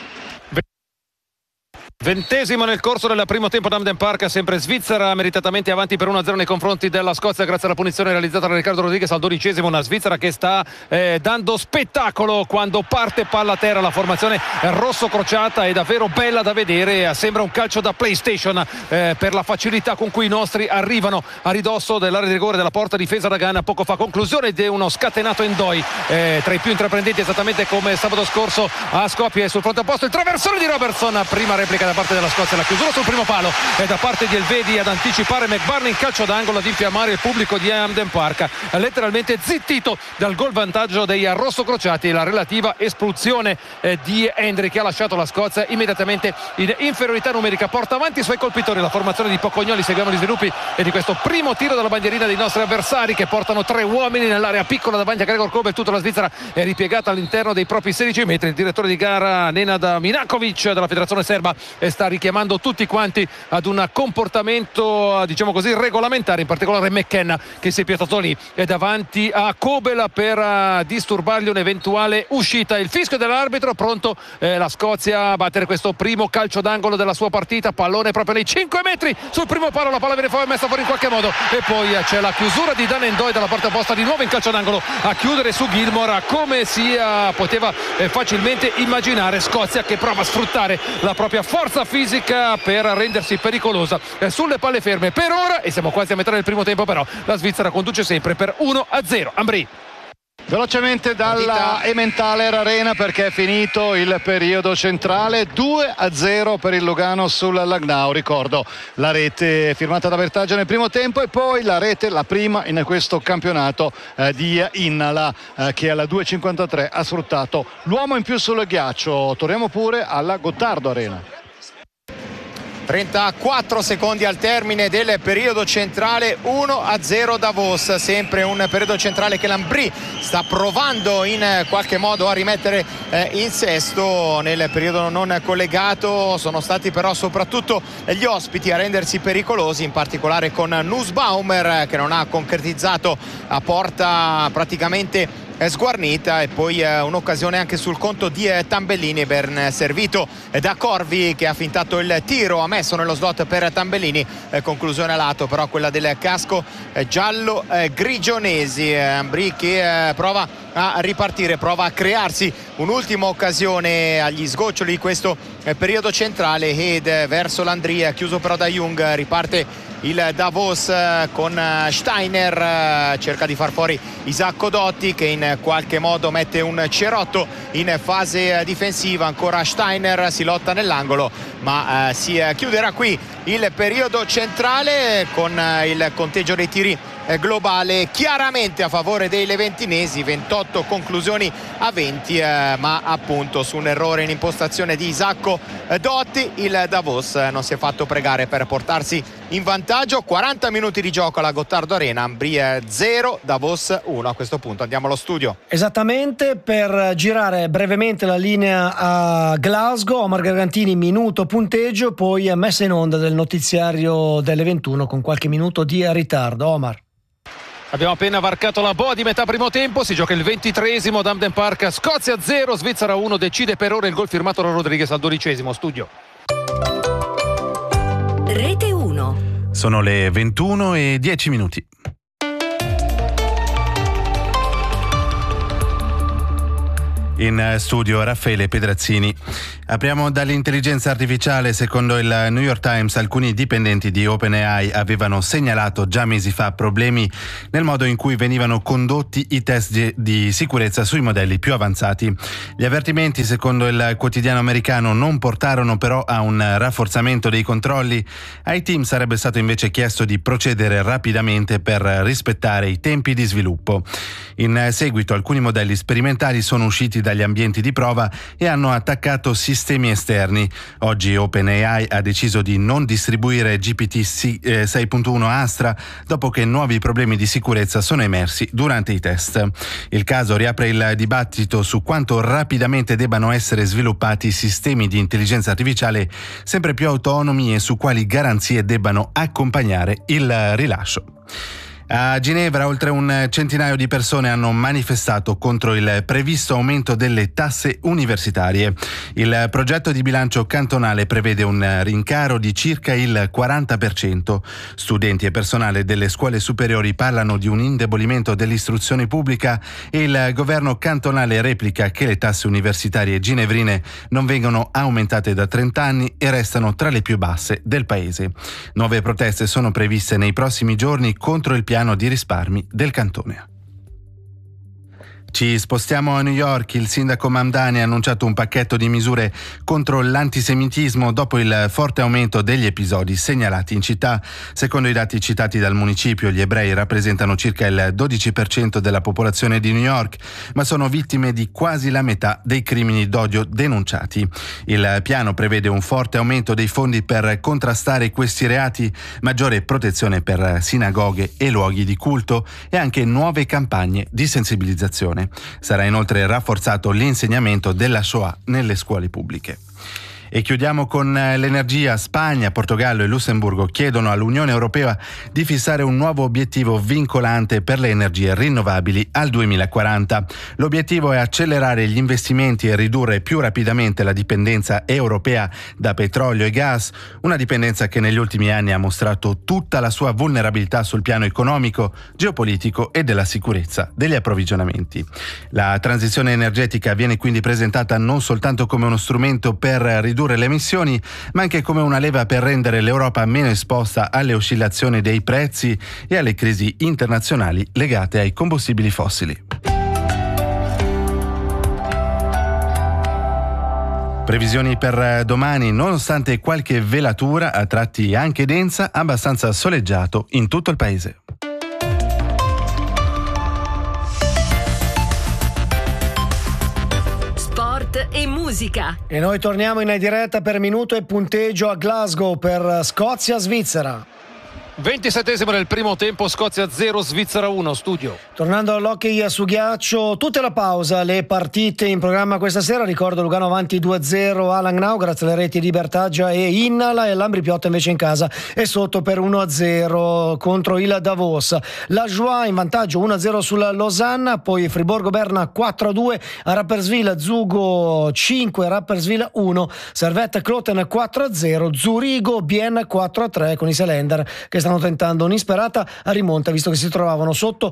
20° nel corso del primo tempo d'Hampden Park, sempre Svizzera meritatamente avanti per 1-0 nei confronti della Scozia grazie alla punizione realizzata da Riccardo Rodriguez al 12°. Una Svizzera che sta dando spettacolo quando parte palla a terra. La formazione rosso crociata è davvero bella da vedere, sembra un calcio da PlayStation per la facilità con cui i nostri arrivano a ridosso dell'area di rigore della porta difesa da Ghana poco fa. Conclusione di uno scatenato Endoi tra i più intraprendenti, esattamente come sabato scorso a Skopje. Sul fronte opposto il traversone di Robertson, prima replica da parte della Scozia, la chiusura sul primo palo è da parte di Elvedi ad anticipare McBurney in calcio d'angolo ad infiammare il pubblico di Hampden Park, letteralmente zittito dal gol vantaggio dei rossocrociati. La relativa espulsione di Hendry, che ha lasciato la Scozia immediatamente in inferiorità numerica. Porta avanti i suoi colpitori la formazione di Pocognoli. Seguiamo gli sviluppi di questo primo tiro dalla bandierina dei nostri avversari, che portano 3 uomini nell'area piccola davanti a Gregor Kobel. Tutta la Svizzera è ripiegata all'interno dei propri 16 metri. Il direttore di gara Nenad Minakovic della federazione serba sta richiamando tutti quanti ad un comportamento diciamo così regolamentare, in particolare McKenna che si è piazzato lì davanti a Kobel per disturbargli un'eventuale uscita. Il fischio dell'arbitro, pronto la Scozia a battere questo primo calcio d'angolo della sua partita. Pallone proprio nei 5 metri sul primo palo, la palla viene fuori, messa fuori in qualche modo, e poi c'è la chiusura di Dan Endoi dalla parte opposta, di nuovo in calcio d'angolo a chiudere su Gilmore, come si poteva facilmente immaginare. Scozia che prova a sfruttare la propria forza fisica per rendersi pericolosa sulle palle ferme per ora, e siamo quasi a metà del primo tempo, però la Svizzera conduce sempre per 1-0. Ambry. Velocemente dalla Emmentaler Arena, perché è finito il periodo centrale, 2-0 per il Lugano sulla Langnau. Ricordo la rete firmata da Bertaggia nel primo tempo, e poi la rete, la prima in questo campionato, di Innala, che alla 2.53 ha sfruttato l'uomo in più sul ghiaccio. Torniamo pure alla Gottardo Arena. 34 secondi al termine del periodo centrale, 1-0 Davos. Sempre un periodo centrale che l'Ambry sta provando in qualche modo a rimettere in sesto. Nel periodo non collegato sono stati però soprattutto gli ospiti a rendersi pericolosi, in particolare con Nussbaumer, che non ha concretizzato a porta praticamente sguarnita, e poi un'occasione anche sul conto di Tambellini, ben servito da Corvi, che ha fintato il tiro, ha messo nello slot per Tambellini, conclusione a lato però quella del casco giallo grigionesi. Ambry che prova a ripartire, prova a crearsi un'ultima occasione agli sgoccioli di questo periodo centrale, ed verso l'Andria, chiuso però da Jung, riparte il Davos con Steiner, cerca di far fuori Isacco Dotti, che in qualche modo mette un cerotto in fase difensiva. Ancora Steiner, si lotta nell'angolo, ma si chiuderà qui il periodo centrale con il conteggio dei tiri globale chiaramente a favore dei leventinesi, 28 conclusioni a 20, ma appunto su un errore in impostazione di Isacco Dotti il Davos non si è fatto pregare per portarsi in vantaggio. 40 minuti di gioco alla Gottardo Arena, Ambri 0, Davos 1. A questo punto andiamo allo studio. Esattamente, per girare brevemente la linea a Glasgow. Omar Gargantini, minuto punteggio, poi messa in onda del notiziario delle 21 con qualche minuto di ritardo. Omar. Abbiamo appena varcato la boa di metà primo tempo, si gioca il 23esimo ad Hampden Park, Scozia 0, Svizzera 1, decide per ora il gol firmato da Rodriguez al 12esimo. Studio. Rete 1. Sono le 21:10. In studio Raffaele Pedrazzini. Apriamo dall'intelligenza artificiale. Secondo il New York Times, alcuni dipendenti di OpenAI avevano segnalato già mesi fa problemi nel modo in cui venivano condotti i test di sicurezza sui modelli più avanzati. Gli avvertimenti, secondo il quotidiano americano, non portarono però a un rafforzamento dei controlli. Ai team sarebbe stato invece chiesto di procedere rapidamente per rispettare i tempi di sviluppo. In seguito alcuni modelli sperimentali sono usciti dagli ambienti di prova e hanno attaccato sistemi esterni. Oggi OpenAI ha deciso di non distribuire GPT 6.1 Astra dopo che nuovi problemi di sicurezza sono emersi durante i test. Il caso riapre il dibattito su quanto rapidamente debbano essere sviluppati sistemi di intelligenza artificiale sempre più autonomi e su quali garanzie debbano accompagnare il rilascio. A Ginevra oltre un centinaio di persone hanno manifestato contro il previsto aumento delle tasse universitarie. Il progetto di bilancio cantonale prevede un rincaro di circa il 40%. Studenti e personale delle scuole superiori parlano di un indebolimento dell'istruzione pubblica e il governo cantonale replica che le tasse universitarie ginevrine non vengono aumentate da 30 anni e restano tra le più basse del paese. Nuove proteste sono previste nei prossimi giorni contro il piano di risparmi del cantone. Ci spostiamo a New York. Il sindaco Mamdani ha annunciato un pacchetto di misure contro l'antisemitismo dopo il forte aumento degli episodi segnalati in città. Secondo i dati citati dal municipio, gli ebrei rappresentano circa il 12% della popolazione di New York, ma sono vittime di quasi la metà dei crimini d'odio denunciati. Il piano prevede un forte aumento dei fondi per contrastare questi reati, maggiore protezione per sinagoghe e luoghi di culto e anche nuove campagne di sensibilizzazione. Sarà inoltre rafforzato l'insegnamento della Shoah nelle scuole pubbliche. E chiudiamo con l'energia. Spagna, Portogallo e Lussemburgo chiedono all'Unione Europea di fissare un nuovo obiettivo vincolante per le energie rinnovabili al 2040. L'obiettivo è accelerare gli investimenti e ridurre più rapidamente la dipendenza europea da petrolio e gas, una dipendenza che negli ultimi anni ha mostrato tutta la sua vulnerabilità sul piano economico, geopolitico e della sicurezza degli approvvigionamenti. La transizione energetica viene quindi presentata non soltanto come uno strumento per ridurre le emissioni, ma anche come una leva per rendere l'Europa meno esposta alle oscillazioni dei prezzi e alle crisi internazionali legate ai combustibili fossili. Previsioni per domani: nonostante qualche velatura, a tratti anche densa, abbastanza soleggiato in tutto il paese. E musica. E noi torniamo in diretta per minuto e punteggio a Glasgow per Scozia-Svizzera. 27esimo del primo tempo, Scozia 0, Svizzera 1. Studio. Tornando all'hockey su ghiaccio, tutta la pausa, le partite in programma questa sera. Ricordo Lugano avanti 2-0 a Langnau grazie alle reti di Bertaggia e Innala, e l'Ambri Piotta invece in casa è sotto per 1-0 contro il Davos. La Joie in vantaggio 1-0 sulla Losanna, poi Friburgo-Berna 4-2 a Rapperswil, Zugo 5, Rapperswil 1, Servette Kloten 4-0, Zurigo Bien 4-3 con i Selender che stanno tentando un'isperata rimonta visto che si trovavano sotto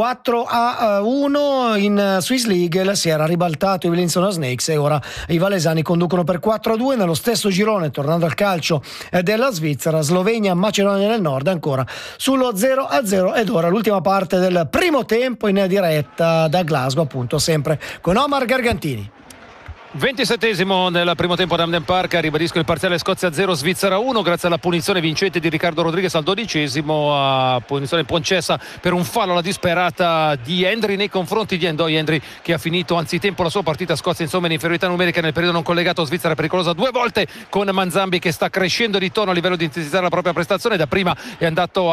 4-1 in Swiss League. Si era ribaltato i Williamson Snakes e ora i valesani conducono per 4-2 nello stesso girone. Tornando al calcio della Svizzera, Slovenia Macedonia del Nord ancora sullo 0-0. ed ora l'ultima parte del primo tempo in diretta da Glasgow, appunto sempre con Omar Gargantini. 27esimo nel primo tempo ad Hampden Park, ribadisco il parziale Scozia 0 Svizzera 1 grazie alla punizione vincente di Ricardo Rodriguez al 12esimo, punizione concessa per un fallo alla disperata di Hendry nei confronti di Endoy. Hendry che ha finito anzitempo la sua partita. Scozia insomma in inferiorità numerica nel periodo non collegato. Svizzera pericolosa 2 volte con Manzambi che sta crescendo di tono a livello di intensità la propria prestazione. Da prima è andato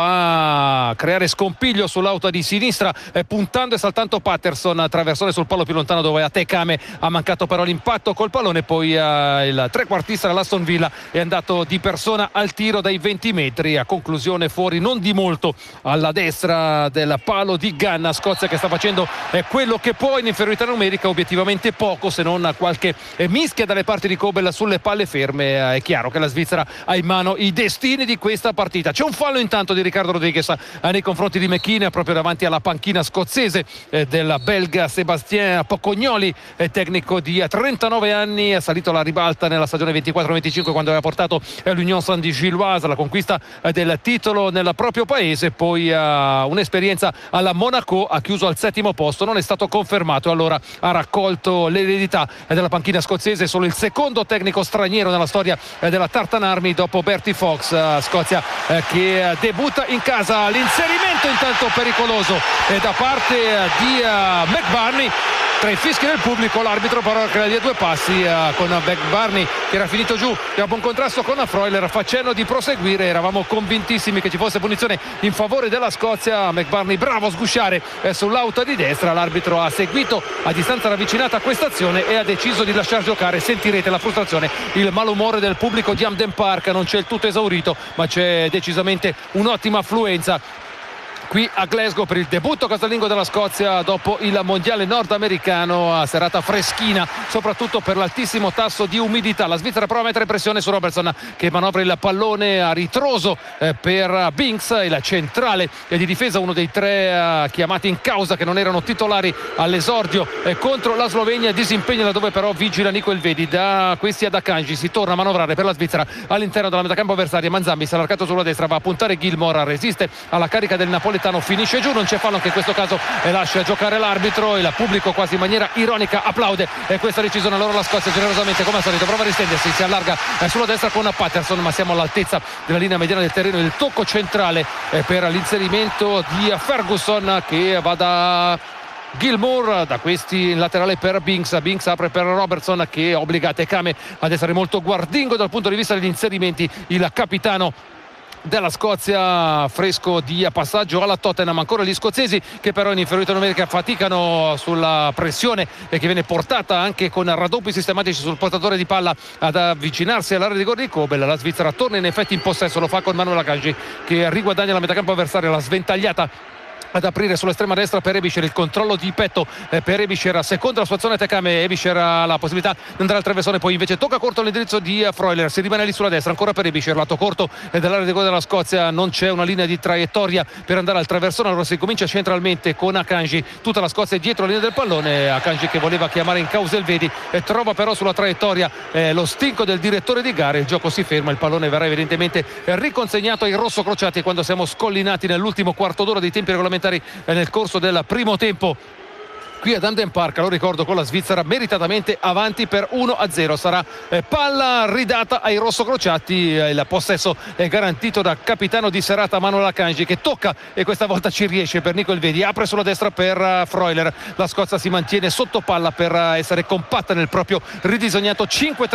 a creare scompiglio sull'auto di sinistra, puntando e saltando Patterson, traversone sul palo più lontano dove Atekame ha mancato però l'impatto col pallone. Poi il trequartista dell'Aston Villa è andato di persona al tiro dai 20 metri, a conclusione fuori non di molto alla destra del palo di Ganna. Scozia che sta facendo quello che può in inferiorità numerica, obiettivamente poco se non qualche mischia dalle parti di Kobel sulle palle ferme. È chiaro che la Svizzera ha in mano i destini di questa partita. C'è un fallo intanto di Ricardo Rodriguez nei confronti di McKean proprio davanti alla panchina scozzese del belga Sébastien Pocognoli, tecnico di 39 anni, è salito alla ribalta nella stagione 24-25 quando aveva portato l'Union Saint-Gilloise alla conquista del titolo nel proprio paese. Poi un'esperienza alla Monaco, ha chiuso al 7° posto, non è stato confermato, allora ha raccolto l'eredità della panchina scozzese. Solo il secondo tecnico straniero nella storia della Tartan Army dopo Bertie Fox. Scozia che debutta in casa. L'inserimento intanto pericoloso da parte di McBurney. Tra i fischi del pubblico, l'arbitro però crea di 2 passi con McBurney che era finito giù a buon contrasto con Freuler, facendo di proseguire. Eravamo convintissimi che ci fosse punizione in favore della Scozia. McBurney bravo a sgusciare sull'auto di destra. L'arbitro ha seguito a distanza ravvicinata questa azione e ha deciso di lasciar giocare. Sentirete la frustrazione, il malumore del pubblico di Hampden Park. Non c'è il tutto esaurito, ma c'è decisamente un'ottima affluenza qui a Glasgow per il debutto casalingo della Scozia dopo il mondiale nordamericano. A serata freschina soprattutto per l'altissimo tasso di umidità. La Svizzera prova a mettere pressione su Robertson che manovra il pallone a ritroso per Binks, il centrale di difesa, uno dei 3 chiamati in causa che non erano titolari all'esordio contro la Slovenia. Disimpegno laddove però vigila Nico Elvedi. Da questi ad Akanji si torna a manovrare per la Svizzera all'interno della metacampo avversaria. Manzambi si è allargato sulla destra, va a puntare Gilmore, resiste alla carica del napoletano, finisce giù. Non c'è fallo anche in questo caso e lascia giocare l'arbitro. Il pubblico quasi in maniera ironica applaude questa decisione. Allora la Scozia generosamente come al solito prova a ristendersi, si allarga sulla destra con Patterson, ma siamo all'altezza della linea mediana del terreno. Il tocco centrale per l'inserimento di Ferguson che va da Gilmour, da questi in laterale per Binks. Binks apre per Robertson che obbliga Atekame ad essere molto guardingo dal punto di vista degli inserimenti. Il capitano della Scozia fresco di passaggio alla Tottenham. Ancora gli scozzesi che però in inferiorità numerica faticano sulla pressione che viene portata anche con raddoppi sistematici sul portatore di palla ad avvicinarsi all'area di rigore di Kobel. La Svizzera torna in effetti in possesso, lo fa con Manuel Akanji che riguadagna la metacampo avversaria. La sventagliata ad aprire sull'estrema destra per Ebischer, il controllo di petto per Ebischer, seconda la sua azione Atekame. Ebischer ha la possibilità di andare al traversone, poi invece tocca corto all'indirizzo di Freuler, si rimane lì sulla destra ancora per Ebischer, lato corto dell'area di rigore della Scozia. Non c'è una linea di traiettoria per andare al traversone, allora si comincia centralmente con Akanji. Tutta la Scozia è dietro la linea del pallone. Akanji che voleva chiamare in causa Elvedi trova però sulla traiettoria lo stinco del direttore di gara. Il gioco si ferma, il pallone verrà evidentemente riconsegnato ai rossocrociati quando siamo scollinati nell'ultimo quarto d'ora dei tempi regolamentari nel corso del primo tempo qui ad Hampden Park. Lo ricordo, con la Svizzera meritatamente avanti per 1-0. Sarà palla ridata ai rossocrociati. Il possesso è garantito da capitano di serata Manuel Akanji che tocca e questa volta ci riesce per Nico Elvedi. Apre sulla destra per Freuler. La Scozia si mantiene sotto palla per essere compatta nel proprio ridisegnato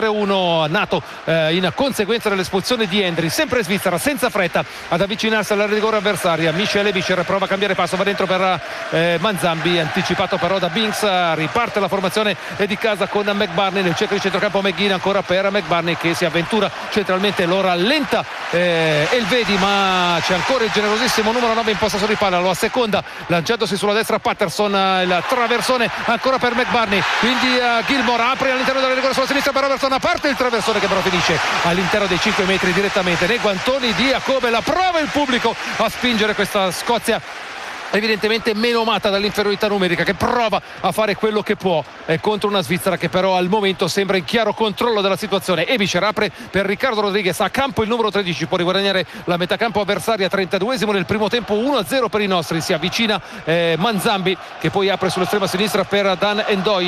5-3-1 nato in conseguenza dell'espulsione di Hendry. Sempre Svizzera senza fretta ad avvicinarsi all'area di rigore avversaria. Michel Ebischer prova a cambiare passo, va dentro per Manzambi, anticipato però da Binks. Riparte la formazione di casa con McBurney nel cerchio di centrocampo. McGinn ancora per McBurney che si avventura centralmente, lo rallenta Elvedi, ma c'è ancora il generosissimo numero 9 in possesso di palla, lo asseconda lanciandosi sulla destra Patterson. Il traversone ancora per McBurney, quindi Gilmore apre all'interno della rigore sulla sinistra per Robertson, a parte il traversone che però finisce all'interno dei 5 metri direttamente nei guantoni di Kobel. Prova il pubblico a spingere questa Scozia evidentemente menomata dall'inferiorità numerica, che prova a fare quello che può contro una Svizzera che però al momento sembra in chiaro controllo della situazione. Ebischer apre per Ricardo Rodriguez, a campo il numero 13, può riguadagnare la metacampo avversaria. 32esimo del primo tempo, 1-0 per i nostri. Si avvicina Manzambi che poi apre sull'estrema sinistra per Dan Endoy.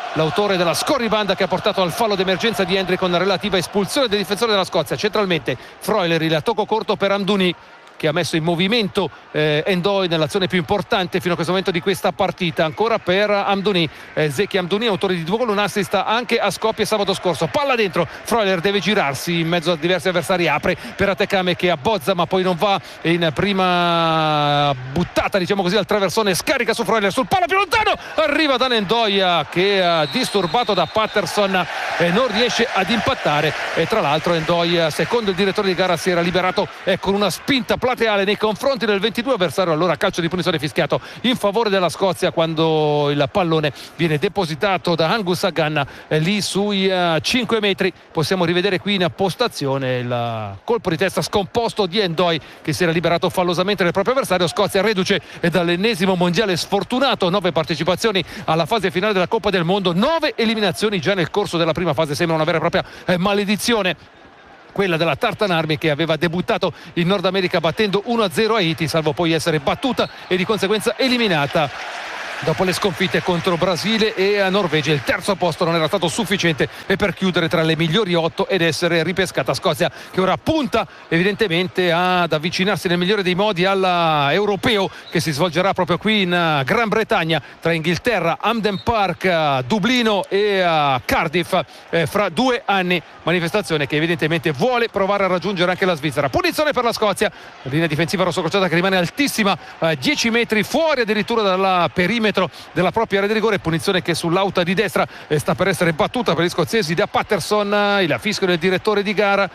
l'autore della scorribanda che ha portato al fallo d'emergenza di Hendry con relativa espulsione del difensore della Scozia. Centralmente Freuler, il tocco corto per Amdouni, che ha messo in movimento N'Doye nell'azione più importante fino a questo momento di questa partita. Ancora per Amdouni, Zeki Amdouni, autore di 2 gol, un assist anche a Skopje sabato scorso. Palla dentro, Freuler deve girarsi in mezzo a diversi avversari, apre per Atekame che abbozza ma poi non va in prima buttata, diciamo così, al traversone, scarica su Freuler, sul palo più lontano, arriva da N'Doye che disturbato da Patterson non riesce ad impattare. E tra l'altro N'Doye, secondo il direttore di gara, si era liberato con una spinta plateale nei confronti del 22 avversario. Allora calcio di punizione fischiato in favore della Scozia quando il pallone viene depositato da Angus Aganna lì sui 5 metri. Possiamo rivedere qui in postazione il colpo di testa scomposto di N'Doye che si era liberato fallosamente del proprio avversario. Scozia reduce dall'ennesimo mondiale sfortunato, 9 partecipazioni alla fase finale della Coppa del Mondo, 9 eliminazioni già nel corso della prima fase. Sembra una vera e propria maledizione quella della Tartan Army, che aveva debuttato in Nord America battendo 1-0 Haiti, salvo poi essere battuta e di conseguenza eliminata dopo le sconfitte contro Brasile e Norvegia. Il terzo posto non era stato sufficiente per chiudere tra le migliori 8 ed essere ripescata. Scozia che ora punta evidentemente ad avvicinarsi nel migliore dei modi all'Europeo che si svolgerà proprio qui in Gran Bretagna, tra Inghilterra, Hampden Park, Dublino e Cardiff fra 2 anni. Manifestazione che evidentemente vuole provare a raggiungere anche la Svizzera. Punizione per la Scozia, linea difensiva rossocrociata che rimane altissima, 10 metri fuori addirittura dal perimetro della propria area di rigore. Punizione che sull'auta di destra sta per essere battuta per gli scozzesi da Patterson. Il fischio del direttore di gara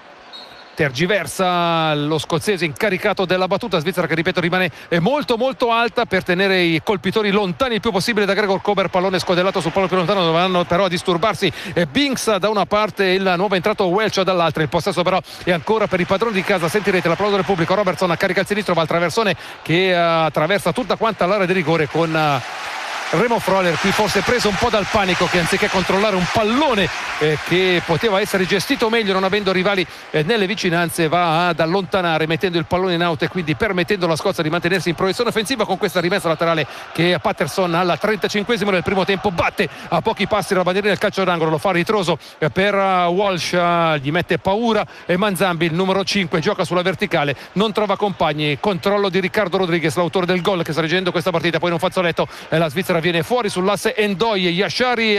tergiversa lo scozzese incaricato della battuta. Svizzera che, ripeto, rimane molto molto alta per tenere i colpitori lontani il più possibile da Gregor Cober. Pallone scodellato sul palo più lontano, dovranno però a disturbarsi Binks da una parte e il nuovo entrato Welch dall'altra. Il possesso però è ancora per i padroni di casa. Sentirete l'applauso del pubblico. Robertson carica al sinistro, va al traversone che attraversa tutta quanta l'area di rigore con Remo Freuler qui forse preso un po' dal panico, che anziché controllare un pallone che poteva essere gestito meglio non avendo rivali nelle vicinanze, va ad allontanare mettendo il pallone in out e quindi permettendo alla Scozia di mantenersi in proiezione offensiva con questa rimessa laterale che Patterson al 35esimo del primo tempo batte a pochi passi dalla bandierina del calcio d'angolo. Lo fa ritroso per Walsh, gli mette paura e Manzambi, il numero 5, gioca sulla verticale, non trova compagni, controllo di Riccardo Rodriguez, l'autore del gol che sta reggendo questa partita, poi in un fazzoletto la Svizzera viene fuori sull'asse N'Doye, Yashari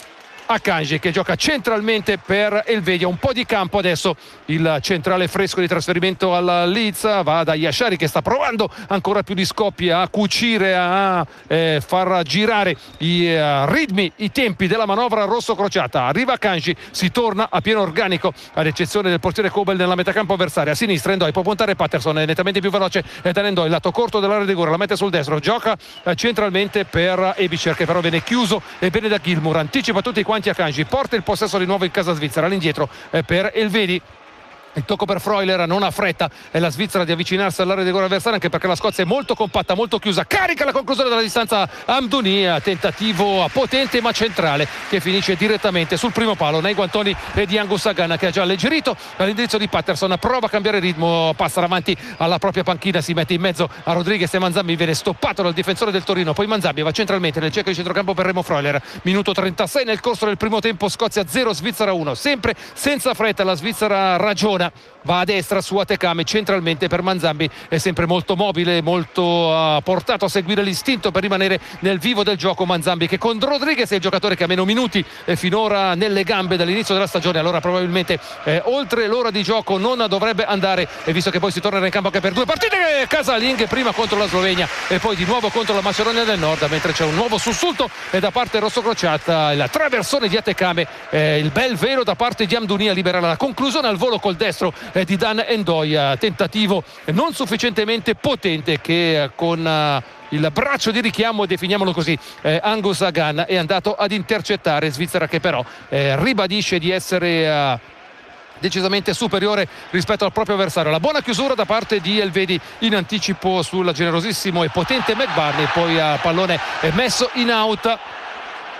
Akanji che gioca centralmente per Elvedia. Un po' di campo adesso, il centrale fresco di trasferimento al Leeds va da Yashari che sta provando ancora più di Skopje a cucire, a far girare i ritmi, i tempi della manovra rosso crociata. Arriva Akanji, si torna a pieno organico ad eccezione del portiere Kobel nella metacampo avversaria. A sinistra N'Doye, può puntare Patterson, è nettamente più veloce da N'Doye, lato corto dell'area di rigore, la mette sul destro, gioca centralmente per Ebicher che però viene chiuso e bene da Gilmour, anticipa tutti quanti Akanji, porta il possesso di nuovo in casa svizzera, all'indietro per Elvedi. Il tocco per Freuler, non ha fretta è la Svizzera di avvicinarsi all'area di rigore avversaria, anche perché la Scozia è molto compatta, molto chiusa. Carica la conclusione della distanza Amdouni, tentativo potente ma centrale che finisce direttamente sul primo palo nei guantoni di Angus Aganna, che ha già alleggerito all'indirizzo di Patterson. Prova a cambiare ritmo, passa davanti alla propria panchina, si mette in mezzo a Rodriguez e Manzambi viene stoppato dal difensore del Torino. Poi Manzambi va centralmente nel cerchio di centrocampo per Remo Freuler. Minuto 36 nel corso del primo tempo, Scozia 0 Svizzera 1, sempre senza fretta la Svizzera ragiona, va a destra su Atekame, centralmente per Manzambi, è sempre molto mobile, molto portato a seguire l'istinto per rimanere nel vivo del gioco. Manzambi che con Rodriguez è il giocatore che ha meno minuti finora nelle gambe dall'inizio della stagione, allora probabilmente oltre l'ora di gioco non dovrebbe andare, e visto che poi si tornerà in campo anche per 2 partite, casalinghe prima contro la Slovenia e poi di nuovo contro la Macedonia del Nord, mentre c'è un nuovo sussulto da parte rossocrociata, il traversone di Atekame, il bel velo da parte di Amdouni a liberare la conclusione al volo col destro di Dan N'Doye, tentativo non sufficientemente potente che con il braccio di richiamo, definiamolo così, Angus Aganna è andato ad intercettare. Svizzera che però ribadisce di essere decisamente superiore rispetto al proprio avversario. La buona chiusura da parte di Elvedi in anticipo sul generosissimo e potente McBurney, poi pallone messo in out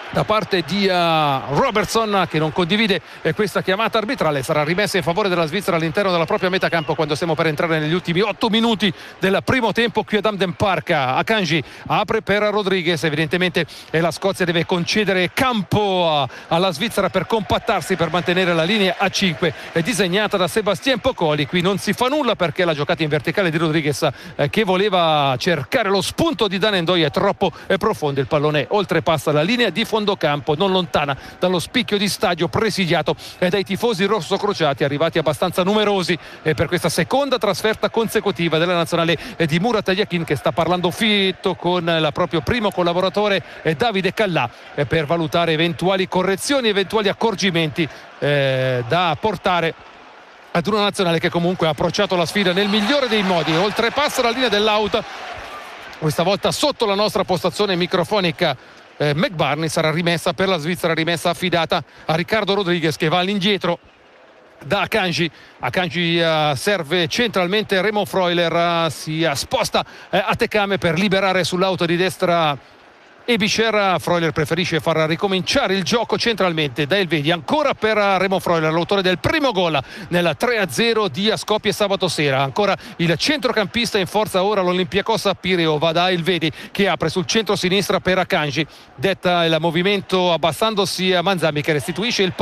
da parte di Robertson, che non condivide questa chiamata arbitrale. Sarà rimessa in favore della Svizzera all'interno della propria metacampo quando stiamo per entrare negli ultimi 8 minuti del primo tempo qui ad Hampden Park. Akanji apre per Rodriguez, evidentemente la Scozia deve concedere campo alla Svizzera per compattarsi, per mantenere la linea a 5 disegnata da Sebastien Pocoli. Qui non si fa nulla perché la giocata in verticale di Rodriguez, che voleva cercare lo spunto di Dan N'Doye, è troppo profondo, il pallone oltrepassa la linea di fondo campo, non lontana dallo spicchio di stadio presidiato dai tifosi rossocrociati, arrivati abbastanza numerosi per questa seconda trasferta consecutiva della nazionale di Murat Yakin, che sta parlando fitto con il proprio primo collaboratore Davide Callà per valutare eventuali correzioni, eventuali accorgimenti da portare ad una nazionale che comunque ha approcciato la sfida nel migliore dei modi, oltrepassa la linea dell'out, questa volta sotto la nostra postazione microfonica. McBurney sarà rimessa per la Svizzera, rimessa affidata a Ricardo Rodriguez, che va all'indietro da Akanji. Akanji serve centralmente Remo Freuler, si sposta a Tekame per liberare sull'auto di destra Ebischer. Freuler preferisce far ricominciare il gioco centralmente da Elvedi, ancora per Remo Freuler, l'autore del primo gol nel 3-0 di Skopje sabato sera. Ancora il centrocampista in forza ora l'Olympiakos Pireo, va da Elvedi che apre sul centro-sinistra per Akanji, detta il movimento abbassandosi a Manzami, che restituisce il